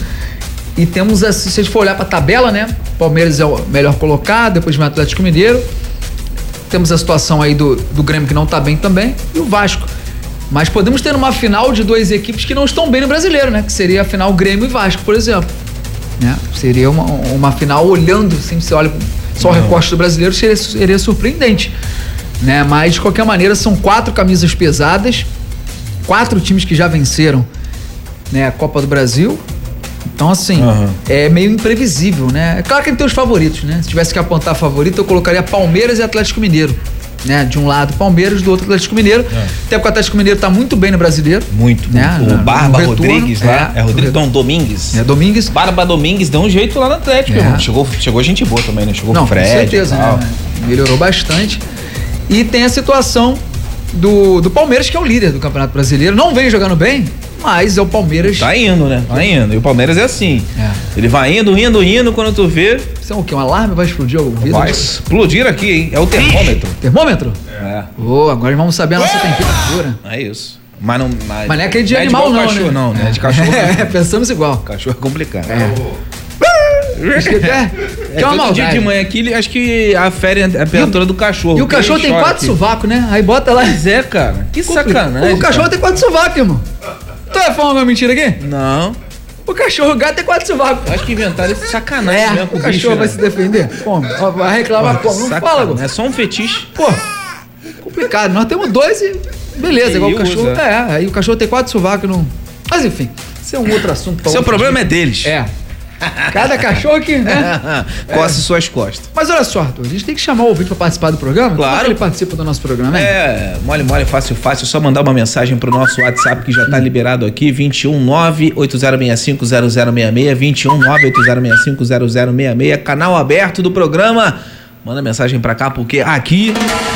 E temos, assim, se a gente for olhar pra tabela, né? Palmeiras é o melhor colocado, depois vem o Atlético Mineiro. Temos a situação aí do, do Grêmio que não tá bem também e o Vasco. Mas podemos ter uma final de duas equipes que não estão bem no Brasileiro, né? Que seria a final Grêmio e Vasco, por exemplo. Né? Seria uma, uma final olhando, assim, você olha só o recorte do Brasileiro, seria, seria surpreendente. Né? Mas, de qualquer maneira, são quatro camisas pesadas, quatro times que já venceram, né, a Copa do Brasil. Então, assim, Uhum. é meio imprevisível, né? É claro que tem os favoritos, né? Se tivesse que apontar favorito, eu colocaria Palmeiras e Atlético Mineiro. Né? De um lado Palmeiras, do outro Atlético Mineiro. É. Até porque o Atlético Mineiro tá muito bem no Brasileiro. Muito. Né? O No- Barba no retorno, Rodrigues lá. é, É, Rodrigo no Dom Domingues. É, Domingues. Barba Domingues deu um jeito lá no Atlético, É. irmão. Chegou, chegou gente boa também, né? Chegou Não, o Fred. com certeza, e tal. né? Melhorou bastante. E tem a situação do, do Palmeiras, que é o líder do Campeonato Brasileiro. Não vem jogando bem, mas é o Palmeiras. Tá indo, né? Tá indo. E o Palmeiras é assim. É. Ele vai indo, indo, indo, quando tu vê, Isso é o quê? Um alarme? Vai explodir algum vidro? vai explodir aqui, hein? É o termômetro. Termômetro? É. Ô, agora vamos saber a nossa temperatura. É isso. Mas não. Mas, Mas não é aquele de não animal, igual não, cachorro, né? não, né? De cachorro. É, pensamos igual. Cachorro é complicado. É. Acho que é, É que é uma todo dia maldade. de manhã aqui, ele- acho que afere a temperatura do cachorro. E o cachorro Ele tem chora quatro aqui. sovacos, né? Aí bota lá. Pois é, cara. Que sacanagem. O cachorro cara. tem quatro sovacos, irmão. Tu vai falar uma mentira aqui? Não. O cachorro, o gato tem quatro sovacos. Acho que inventaram esse sacanagem É, mesmo com o o cachorro bicho, vai né? se defender? Como? Ó, vai reclamar como? Não Sacanagem. fala, Gu. É só um fetiche. Pô, complicado. Nós temos dois e beleza, E igual o usa. cachorro. É, aí o cachorro tem quatro sovacos, não. Mas enfim, isso é um outro assunto. pra Seu outro problema dia. é deles. É. Cada cachorro aqui, né? Coce suas costas. Mas olha só, Arthur, a gente tem que chamar o ouvinte pra participar do programa? Claro. Como é que ele participa do nosso programa, hein? É, mole, mole, fácil, fácil. Só mandar uma mensagem pro nosso WhatsApp que já tá liberado aqui, vinte e um nove oito zero seis cinco zero zero seis seis, vinte e um nove oito zero seis cinco zero zero seis seis, canal aberto do programa. Manda mensagem pra cá, porque aqui...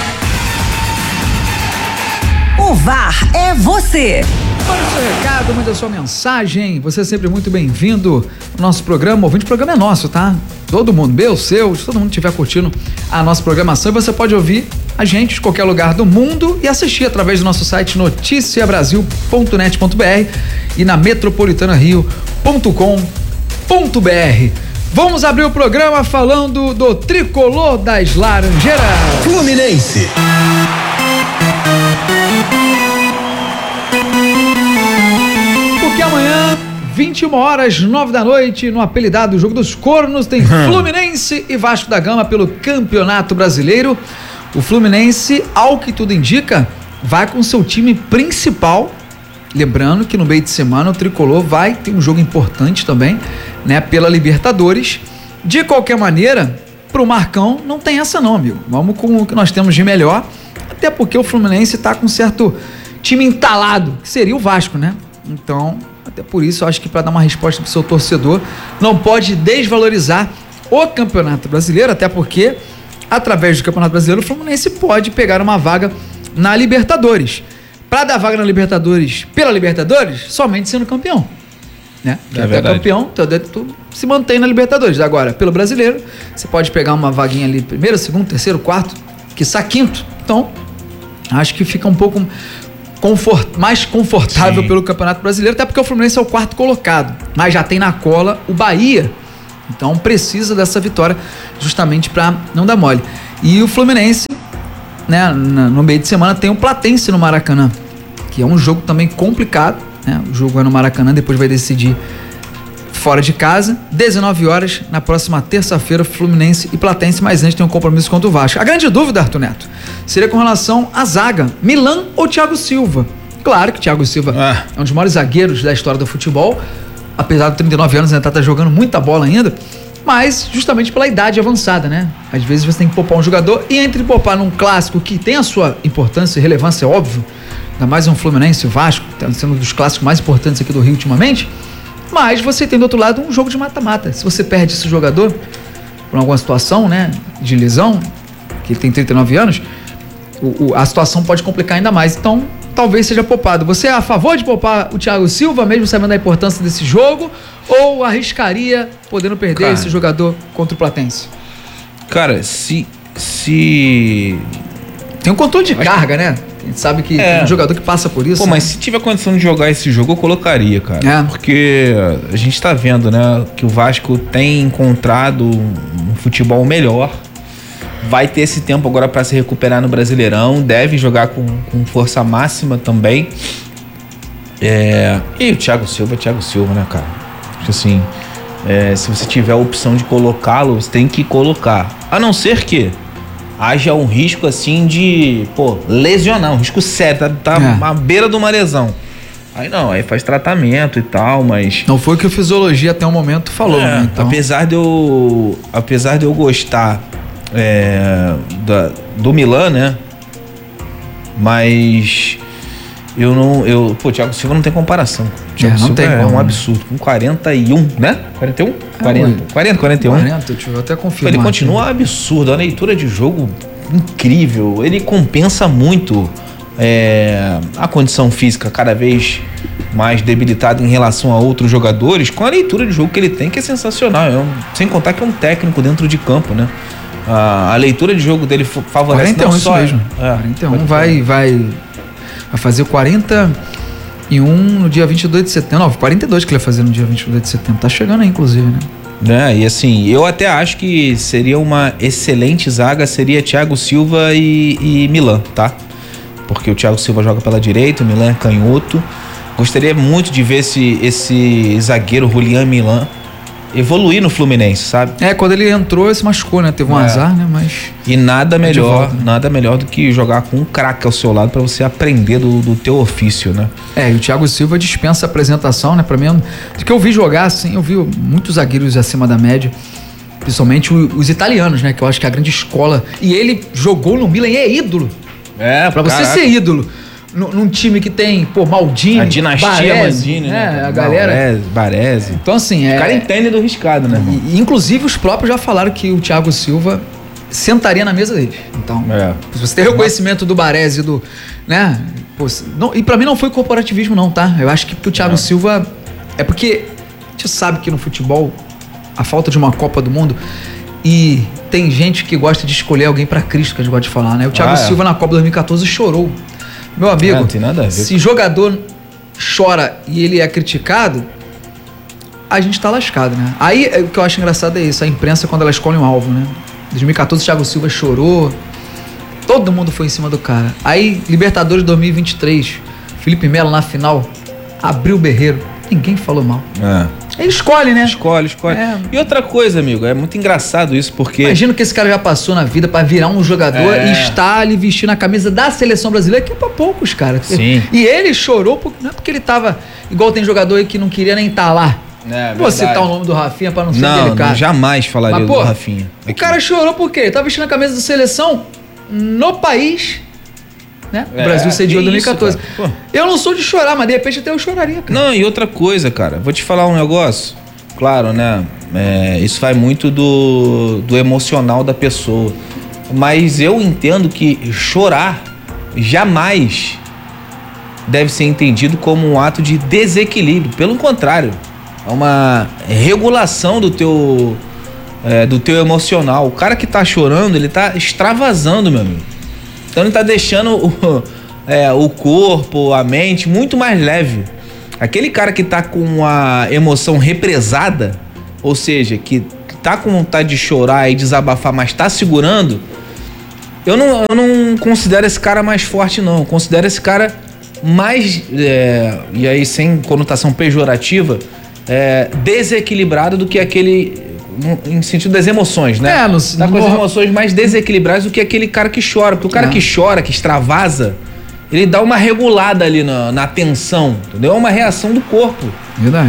O V A R é você. Manda o seu recado, manda a sua mensagem. Você é sempre muito bem-vindo ao nosso programa. O ouvinte, o programa é nosso, tá? Todo mundo, meu, seu, se todo mundo estiver curtindo a nossa programação, você pode ouvir a gente de qualquer lugar do mundo e assistir através do nosso site noticia brasil ponto net ponto b r e na metropolitana rio ponto com ponto b r. Vamos abrir o programa falando do tricolor das Laranjeiras. Fluminense. Porque amanhã, vinte e uma horas, nove da noite, no apelidado Jogo dos Cornos, tem Fluminense e Vasco da Gama pelo Campeonato Brasileiro. O Fluminense, ao que tudo indica, vai com seu time principal. Lembrando que no meio de semana o Tricolor vai ter um jogo importante também, né, pela Libertadores. De qualquer maneira, pro Marcão não tem essa não, amigo. Vamos com o que nós temos de melhor, até porque o Fluminense tá com um certo time entalado, que seria o Vasco, né? Então, até por isso, eu acho que para dar uma resposta pro seu torcedor, não pode desvalorizar o Campeonato Brasileiro, até porque, através do Campeonato Brasileiro, o Fluminense pode pegar uma vaga na Libertadores. Para dar vaga na Libertadores, pela Libertadores, somente sendo campeão. Né? É até verdade. campeão, tu, tu se mantém na Libertadores. Agora, pelo Brasileiro, você pode pegar uma vaguinha ali, primeiro, segundo, terceiro, quarto, quiçá quinto. Então, acho que fica um pouco confort, mais confortável Sim. pelo Campeonato Brasileiro, até porque o Fluminense é o quarto colocado, mas já tem na cola o Bahia. Então, precisa dessa vitória justamente para não dar mole. E o Fluminense, né, no meio de semana, tem o Platense no Maracanã, que é um jogo também complicado. Né? O jogo é no Maracanã, depois vai decidir fora de casa, dezenove horas, na próxima terça-feira, Fluminense e Platense, mas antes tem um compromisso contra o Vasco. A grande dúvida, Arthur Neto, seria com relação à zaga, Milan ou Thiago Silva? Claro que o Thiago Silva ah. é um dos maiores zagueiros da história do futebol, apesar de trinta e nove anos, ainda tá jogando muita bola ainda, mas justamente pela idade avançada, né? Às vezes você tem que poupar um jogador, e entre poupar num clássico que tem a sua importância e relevância, é óbvio, ainda mais um Fluminense, o Vasco, tá sendo um dos clássicos mais importantes aqui do Rio ultimamente, mas você tem do outro lado um jogo de mata-mata. Se você perde esse jogador por alguma situação, né, de lesão, que ele tem trinta e nove anos, o, o, a situação pode complicar ainda mais. Então, talvez seja poupado. Você é a favor de poupar o Thiago Silva, mesmo sabendo da importância desse jogo, ou arriscaria podendo perder cara, esse jogador contra o Platense? Cara, se... se... Tem um controle de Acho carga, que... né? A gente sabe que é. tem um jogador que passa por isso. Pô, mas né? se tiver condição de jogar esse jogo, eu colocaria, cara. É. Porque a gente tá vendo, né, que o Vasco tem encontrado um futebol melhor. Vai ter esse tempo agora para se recuperar no Brasileirão. Deve jogar com, com força máxima também. É... E o Thiago Silva é Thiago Silva, né, cara? Acho assim, é, se você tiver a opção de colocá-lo, você tem que colocar. A não ser que haja um risco assim de, pô, lesionar, um risco sério, tá, tá é. à beira de uma lesão. Aí não, aí faz tratamento e tal, mas... Não foi o que a fisiologia até o momento falou, é, né? Então... Apesar de eu, apesar de eu gostar é, da, do Milan, né? Mas eu não, eu, pô, Thiago Silva não tem comparação. Thiago é, não Silva tem é como, um absurdo, com quarenta e um, né? quarenta e um? quarenta, quarenta, quarenta e um. quarenta, deixa eu até confirmar. Ele continua aqui. Absurdo, a leitura de jogo incrível, ele compensa muito é, a condição física cada vez mais debilitada em relação a outros jogadores, com a leitura de jogo que ele tem, que é sensacional, é um, sem contar que é um técnico dentro de campo, né? A, a leitura de jogo dele favorece quarenta e um, não só... Isso mesmo. É, quarenta e um vai, vai, vai fazer quarenta e um no dia vinte e dois de setembro. Não, quarenta e dois que ele vai fazer no dia vinte e dois de setembro. Tá chegando aí, inclusive, né? É, e assim, eu até acho que seria uma excelente zaga, seria Thiago Silva e, e Milan, tá? Porque o Thiago Silva joga pela direita, o Milan é canhoto. Gostaria muito de ver esse, esse zagueiro Julián Milan evoluir no Fluminense, sabe? É, quando ele entrou, ele se machucou, né? Teve um é. azar, né? Mas... E nada melhor, volta, né? nada melhor do que jogar com um craque ao seu lado para você aprender do, do teu ofício, né? É, e o Thiago Silva dispensa a apresentação, né? Pra mim, de que eu vi jogar, assim, eu vi muitos zagueiros acima da média, principalmente os italianos, né? Que eu acho que é a grande escola. E ele jogou no Milan e é ídolo. É, pra você ser ídolo num time que tem, pô, Maldini, a dinastia Baresi, Maldini, né? né? A galera... Baresi, Baresi. Então, assim... Os é... caras entendem do riscado, né, irmão? E, inclusive, os próprios já falaram que o Thiago Silva sentaria na mesa dele. Então, é. se você tem reconhecimento do Baresi, do... né? Pô, não, e pra mim não foi corporativismo, não, tá? Eu acho que o Thiago é. Silva... É porque a gente sabe que no futebol, a falta de uma Copa do Mundo... E tem gente que gosta de escolher alguém pra Cristo, que a gente gosta de falar, né? O Thiago ah, é. Silva na Copa dois mil e catorze chorou. Meu amigo, é, não tem nada a ver. Se jogador chora e ele é criticado, a gente tá lascado, né? Aí o que eu acho engraçado é isso, a imprensa quando ela escolhe um alvo, né? Em dois mil e catorze o Thiago Silva chorou, todo mundo foi em cima do cara. Aí Libertadores dois mil e vinte e três, Felipe Melo na final, abriu o berreiro, ninguém falou mal. É. Ele escolhe, né? Escolhe, escolhe. É. E outra coisa, amigo, é muito engraçado isso, porque... Imagina que esse cara já passou na vida pra virar um jogador é. e estar ali vestindo a camisa da seleção brasileira, que é pra poucos, cara. Sim. E ele chorou, porque, não é porque ele tava... Igual tem jogador aí que não queria nem estar lá. É, Vou citar o nome do Rafinha pra não ser não, delicado. Não, jamais falaria Mas, do pô, Rafinha. O cara chorou por quê? Ele tá vestindo a camisa da seleção no país, né? O É, Brasil sediou em dois mil e catorze. Isso, eu não sou de chorar, mas de repente até eu choraria, cara. Não, e outra coisa, cara, vou te falar um negócio. Claro, né? É, isso vai muito do, do emocional da pessoa. Mas eu entendo que chorar jamais deve ser entendido como um ato de desequilíbrio. Pelo contrário, é uma regulação do teu, é, do teu emocional. O cara que tá chorando, ele tá extravasando, meu amigo. Então ele tá deixando o, é, o corpo, a mente muito mais leve. Aquele cara que tá com a emoção represada, ou seja, que tá com vontade de chorar e desabafar, mas tá segurando, eu não, eu não considero esse cara mais forte, não. Eu considero esse cara mais, é, e aí sem conotação pejorativa, é, desequilibrado do que aquele, em sentido das emoções, né? É, no, tá com as emoções mais desequilibradas do que aquele cara que chora. Porque o cara é. que chora, que extravasa, ele dá uma regulada ali na, na tensão, entendeu? É uma reação do corpo. Verdade.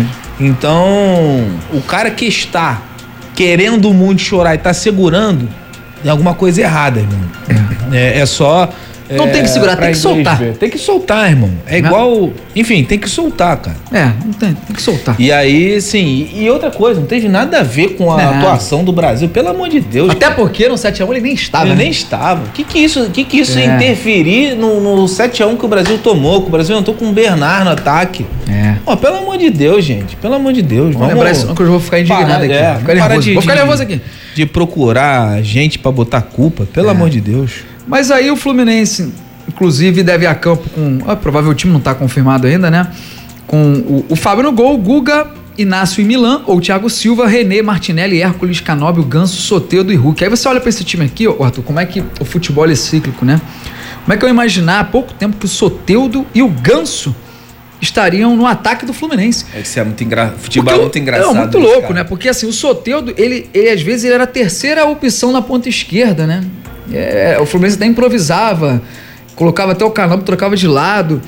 Então, o cara que está querendo muito chorar e tá segurando, tem alguma coisa errada, irmão. É, é só... Não é, tem que segurar, tem que soltar. Ver. Tem que soltar, irmão. É não. igual... Enfim, tem que soltar, cara. É, não tem, tem que soltar. E aí, sim, e outra coisa, não teve nada a ver com a não. atuação do Brasil, pelo amor de Deus. Até cara. porque no sete a um ele nem estava. Ele né? nem estava. O que que isso, que que isso é. interferir no, no sete a um que o Brasil tomou? Que o Brasil entrou com o Bernard no ataque. É. Ó, pelo amor de Deus, gente. Pelo amor de Deus. Vamos lembrar isso, que eu vou ficar indignado parar, aqui. É, vou ficar nervoso. de, vou ficar de, nervoso aqui. De procurar gente pra botar culpa, pelo é. amor de Deus. Mas aí o Fluminense... Inclusive deve a campo com... Ah, provável o time não está confirmado ainda, né? Com o, o Fábio no gol, Guga, Inácio e Milan, ou Thiago Silva, René, Martinelli, Hércules, Canóbio, Ganso, Soteldo e Hulk. Aí você olha para esse time aqui, ó, Arthur, como é que o futebol é cíclico, né? Como é que eu imaginar há pouco tempo que o Soteldo e o Ganso estariam no ataque do Fluminense? É que isso é muito engraçado. Futebol é muito engraçado. É muito louco, cara. né? Porque assim, o Soteldo, ele, ele às vezes ele era a terceira opção na ponta esquerda, né? É, o Fluminense até improvisava, colocava até o Canóbio, trocava de lado,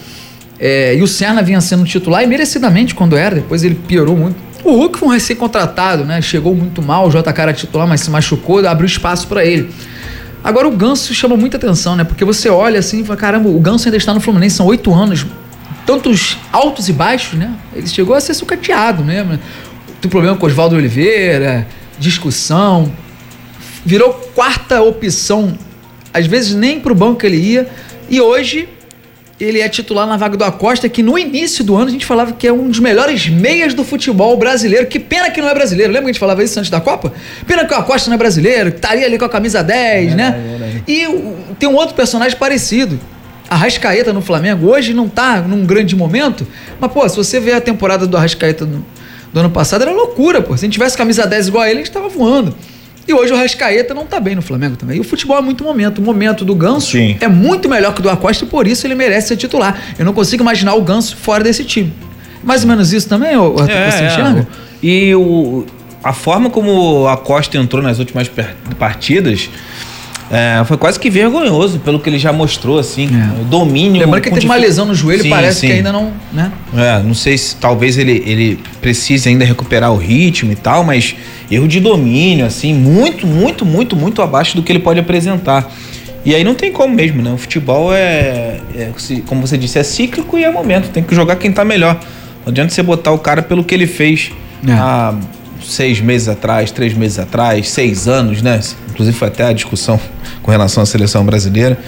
é, e o Serna vinha sendo titular, e merecidamente quando era, depois ele piorou muito. O Hulk foi um recém-contratado, né? Chegou muito mal, o J K era titular, mas se machucou, abriu espaço para ele. Agora o Ganso chama muita atenção, né? Porque você olha assim e fala, caramba, o Ganso ainda está no Fluminense, são oito anos, tantos altos e baixos, né? Ele chegou a ser sucateado mesmo, né? Tem problema com Oswaldo Oliveira, discussão, virou quarta opção, às vezes nem pro banco ele ia, e hoje ele é titular na vaga do Acosta, que no início do ano a gente falava que é um dos melhores meias do futebol brasileiro. Que pena que não é brasileiro. Lembra que a gente falava isso antes da Copa? Pena que o Acosta não é brasileiro, que estaria ali com a camisa dez, é, né? É, é. E uh, tem um outro personagem parecido. Arrascaeta no Flamengo. Hoje não tá num grande momento, mas, pô, se você ver a temporada do Arrascaeta do, do ano passado, era loucura, pô. Se a gente tivesse camisa dez igual a ele, a gente tava voando. E hoje o Arrascaeta não tá bem no Flamengo também. E o futebol é muito momento. O momento do Ganso Sim. é muito melhor que o do Acosta e por isso ele merece ser titular. Eu não consigo imaginar o Ganso fora desse time. Mais ou menos isso também, Arthur, é, você enxerga? É. E o, a forma como o Acosta entrou nas últimas partidas é, foi quase que vergonhoso pelo que ele já mostrou, assim. É. O domínio... Lembrando que ele teve uma lesão no joelho e parece sim. que ainda não... né? É, não sei se talvez ele, ele precise ainda recuperar o ritmo e tal, mas... Erro de domínio, assim, muito, muito, muito, muito abaixo do que ele pode apresentar. E aí não tem como mesmo, né? O futebol é, é como você disse, é cíclico e é momento. Tem que jogar quem tá melhor. Não adianta você botar o cara pelo que ele fez é. há seis meses atrás, três meses atrás, seis anos, né? Inclusive foi até a discussão com relação à seleção brasileira.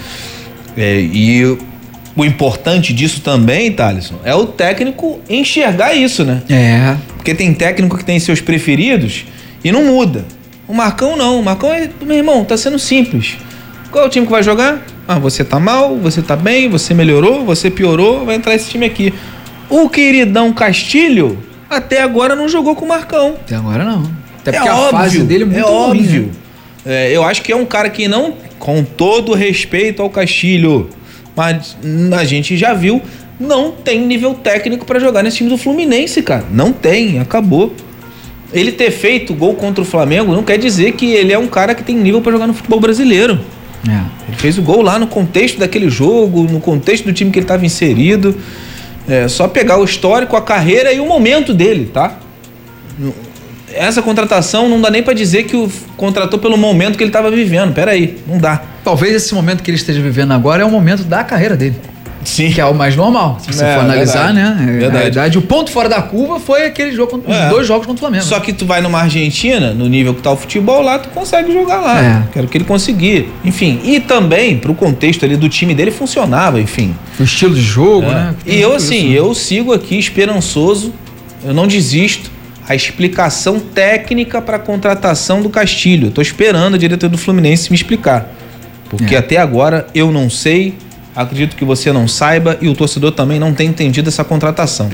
É, e o importante disso também, Thaleson, é o técnico enxergar isso, né? É. Porque tem técnico que tem seus preferidos e não muda. O Marcão não. O Marcão é... Meu irmão, tá sendo simples. Qual é o time que vai jogar? Ah, você tá mal, você tá bem, você melhorou, você piorou, vai entrar esse time aqui. O queridão Castilho até agora não jogou com o Marcão. Até agora não. Até porque é a óbvio, fase dele é muito é ruim, óbvio. Né? É, eu acho que é um cara que não... Com todo respeito ao Castilho, mas a gente já viu, não tem nível técnico pra jogar nesse time do Fluminense, cara. Não tem, acabou. Ele ter feito gol contra o Flamengo não quer dizer que ele é um cara que tem nível pra jogar no futebol brasileiro. É. Ele fez o gol lá no contexto daquele jogo, no contexto do time que ele estava inserido. É só pegar o histórico, a carreira e o momento dele, tá? essa contratação não dá nem pra dizer que o contratou pelo momento que ele tava vivendo. Pera aí, não dá. Talvez esse momento que ele esteja vivendo agora é o momento da carreira dele. Sim. Que é o mais normal. Se você É, for analisar, verdade. né? Verdade. Na verdade, o ponto fora da curva foi aquele jogo, contra, É. os dois jogos contra o Flamengo. Só que tu vai numa Argentina, no nível que tá o futebol lá, tu consegue jogar lá. É. Quero que ele conseguir. Enfim, e também pro contexto ali do time dele funcionava, enfim. O estilo de jogo, É. né? E eu assim, eu sigo aqui esperançoso, eu não desisto. A explicação técnica para a contratação do Castilho. Eu tô esperando a diretoria do Fluminense me explicar. Porque É. até agora eu não sei, acredito que você não saiba e o torcedor também não tem entendido essa contratação.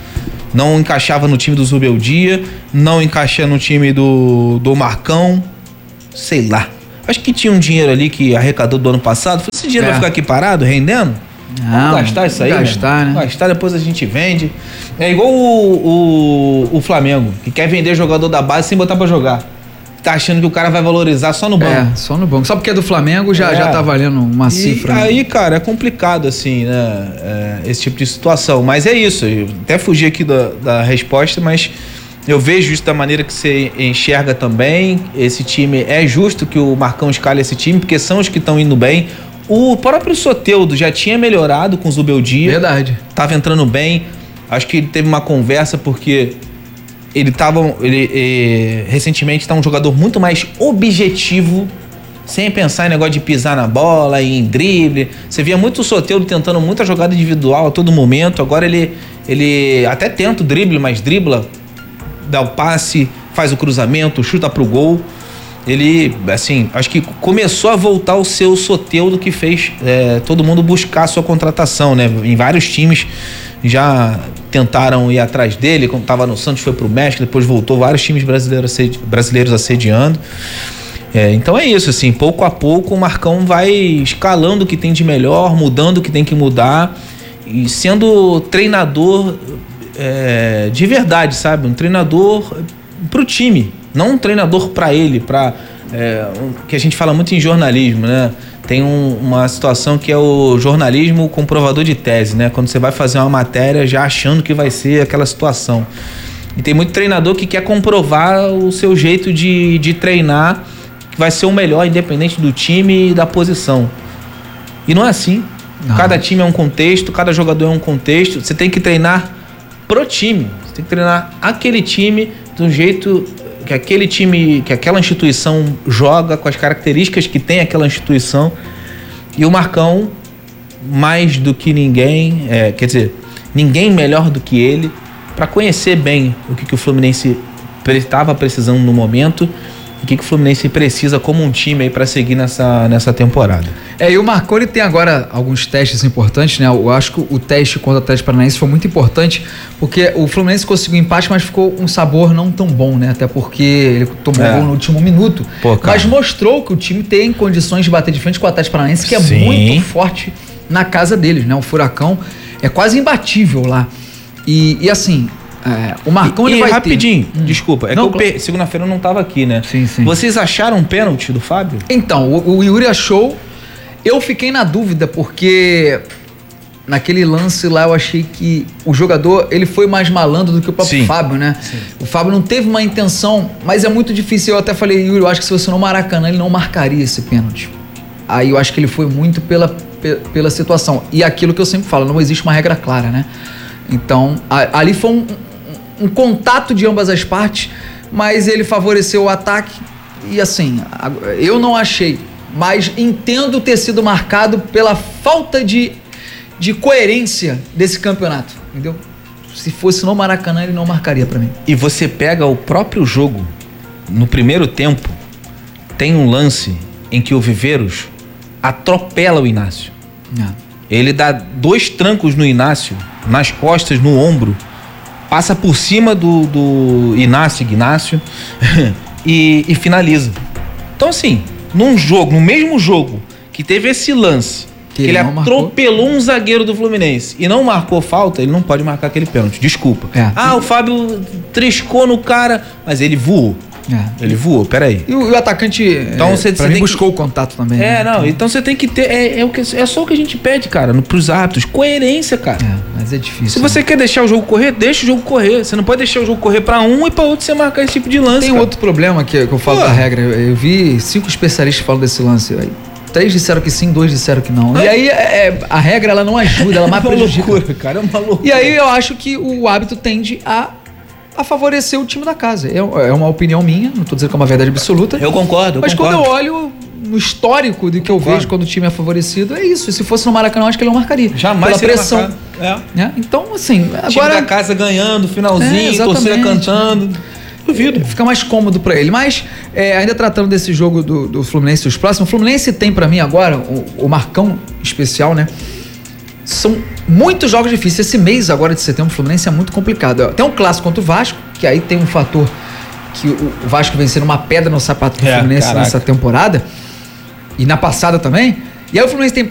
Não encaixava no time do Zubeldia, não encaixa no time do, do Marcão, sei lá. Acho que tinha um dinheiro ali que arrecadou do ano passado. Esse dinheiro É. vai ficar aqui parado, rendendo? Não, Vamos gastar isso aí, gastar, né? né? Gastar, depois a gente vende. É igual o, o, o Flamengo, que quer vender jogador da base sem botar pra jogar. Tá achando que o cara vai valorizar só no banco. É, só no banco. Só porque é do Flamengo já, É. já tá valendo uma E cifra. né? aí, cara, é complicado, assim, né? É, esse tipo de situação. Mas é isso. Eu até fugi aqui da, da resposta, mas eu vejo isso da maneira que você enxerga também. Esse time, é justo que o Marcão escale esse time, porque são os que estão indo bem. O próprio Soteldo já tinha melhorado com o Zubeldia. Verdade. Tava entrando bem. Acho que ele teve uma conversa porque ele tava. Ele, eh, recentemente tá um jogador muito mais objetivo, sem pensar em negócio de pisar na bola, em drible. Você via muito o Soteldo tentando muita jogada individual a todo momento. Agora ele, ele até tenta o drible, mas dribla, dá o passe, faz o cruzamento, chuta pro gol. Ele, assim, acho que começou a voltar o seu Soteldo que fez é, todo mundo buscar a sua contratação, né? Em vários times já tentaram ir atrás dele, quando estava no Santos foi pro México, depois voltou, vários times brasileiros, assedi- brasileiros assediando. É, então é isso, assim, pouco a pouco o Marcão vai escalando o que tem de melhor, mudando o que tem que mudar e sendo treinador é, de verdade, sabe? Um treinador pro time. Não um treinador para ele, para é, um, que a gente fala muito em jornalismo, né? Tem um, uma situação que é o jornalismo comprovador de tese, né? Quando você vai fazer uma matéria já achando que vai ser aquela situação. E tem muito treinador que quer comprovar o seu jeito de, de treinar, que vai ser o melhor, independente do time e da posição. E não é assim. Não. Cada time é um contexto, cada jogador é um contexto. Você tem que treinar pro time. Você tem que treinar aquele time do jeito que aquele time, que aquela instituição joga, com as características que tem aquela instituição. E o Marcão, mais do que ninguém, é, quer dizer, ninguém melhor do que ele, para conhecer bem o que, que o Fluminense estava precisando no momento, o que, que o Fluminense precisa como um time aí para seguir nessa, nessa temporada. É, e o Marcão, ele tem agora alguns testes importantes, né? Eu acho que o teste contra o Atlético Paranaense foi muito importante, porque o Fluminense conseguiu empate, mas ficou um sabor não tão bom, né? Até porque ele tomou É. gol no último minuto. Pô, cara. Mas mostrou que o time tem condições de bater de frente com o Atlético Paranaense, que é Sim. muito forte na casa deles, né? O Furacão é quase imbatível lá. E, e assim, é, o Marcão E, ele e vai rapidinho, ter... Hum. desculpa, é Não, que eu pe- segunda-feira eu não tava aqui, né? Sim, sim. Vocês acharam um pênalti do Fábio? Então, o, o Yuri achou. Eu fiquei na dúvida, porque naquele lance lá eu achei que o jogador ele foi mais malandro do que o próprio Sim. Fábio, né? Sim. O Fábio não teve uma intenção, mas é muito difícil. Eu até falei, Yuri, eu acho que se você não Maracanã, ele não marcaria esse pênalti. Aí eu acho que ele foi muito pela, pe- pela situação. E aquilo que eu sempre falo, não existe uma regra clara, né? Então, a- ali foi um, um, um contato de ambas as partes, mas ele favoreceu o ataque. E assim, a- eu não achei, mas entendo ter sido marcado pela falta de, de coerência desse campeonato, entendeu? Se fosse no Maracanã, ele não marcaria pra mim. E você pega o próprio jogo, no primeiro tempo, tem um lance em que o Viveiros atropela o Inácio. É. Ele dá dois trancos no Inácio, nas costas, no ombro, passa por cima do, do Inácio, Ignácio, e, e finaliza. Então, assim, num jogo, no mesmo jogo, que teve esse lance, que, Que ele ele não marcou. atropelou um zagueiro do Fluminense e não marcou falta, ele não pode marcar aquele pênalti. Desculpa. É. Ah, o Fábio triscou no cara, mas ele voou. É. Ele voou, peraí. E o, e o atacante, Então é, você- pra você mim, tem buscou o contato também. É, né? não, então você tem que ter. É, é, o que, é só o que a gente pede, cara, no, pros atos. Coerência, cara. É, mas Mas é difícil. Se você né? quer deixar o jogo correr, deixa o jogo correr. Você não pode deixar o jogo correr pra um e pra outro você marcar esse tipo de lance. Tem cara. outro problema que, que eu falo Pô. da regra. Eu vi cinco especialistas falando desse lance. Aí, três disseram que sim, dois disseram que não. É. E aí é, a regra ela não ajuda, ela mais é uma prejudica. loucura, cara, é uma loucura. E aí eu acho que o hábito tende a, a favorecer o time da casa. É, é uma opinião minha, não tô dizendo que é uma verdade absoluta. Eu concordo, eu Mas concordo. quando eu olho no histórico do que eu vejo quando o time é favorecido, é isso. E se fosse no Maracanã, acho que ele não marcaria. Jamais pela seria pressão. marcado. É. Né? Então, assim, O time agora da casa ganhando, finalzinho, É, torcida exatamente. cantando. Duvido. fica mais cômodo pra ele. Mas, é, ainda tratando desse jogo do, do Fluminense e os próximos, o Fluminense tem pra mim agora o, o Marcão especial, né? São muitos jogos difíceis. Esse mês agora de setembro, o Fluminense é muito complicado. Tem um clássico contra o Vasco, que aí tem um fator que o, o Vasco vem sendo uma pedra no sapato do É, Fluminense caraca. nessa temporada. E na passada também. E aí o Fluminense tem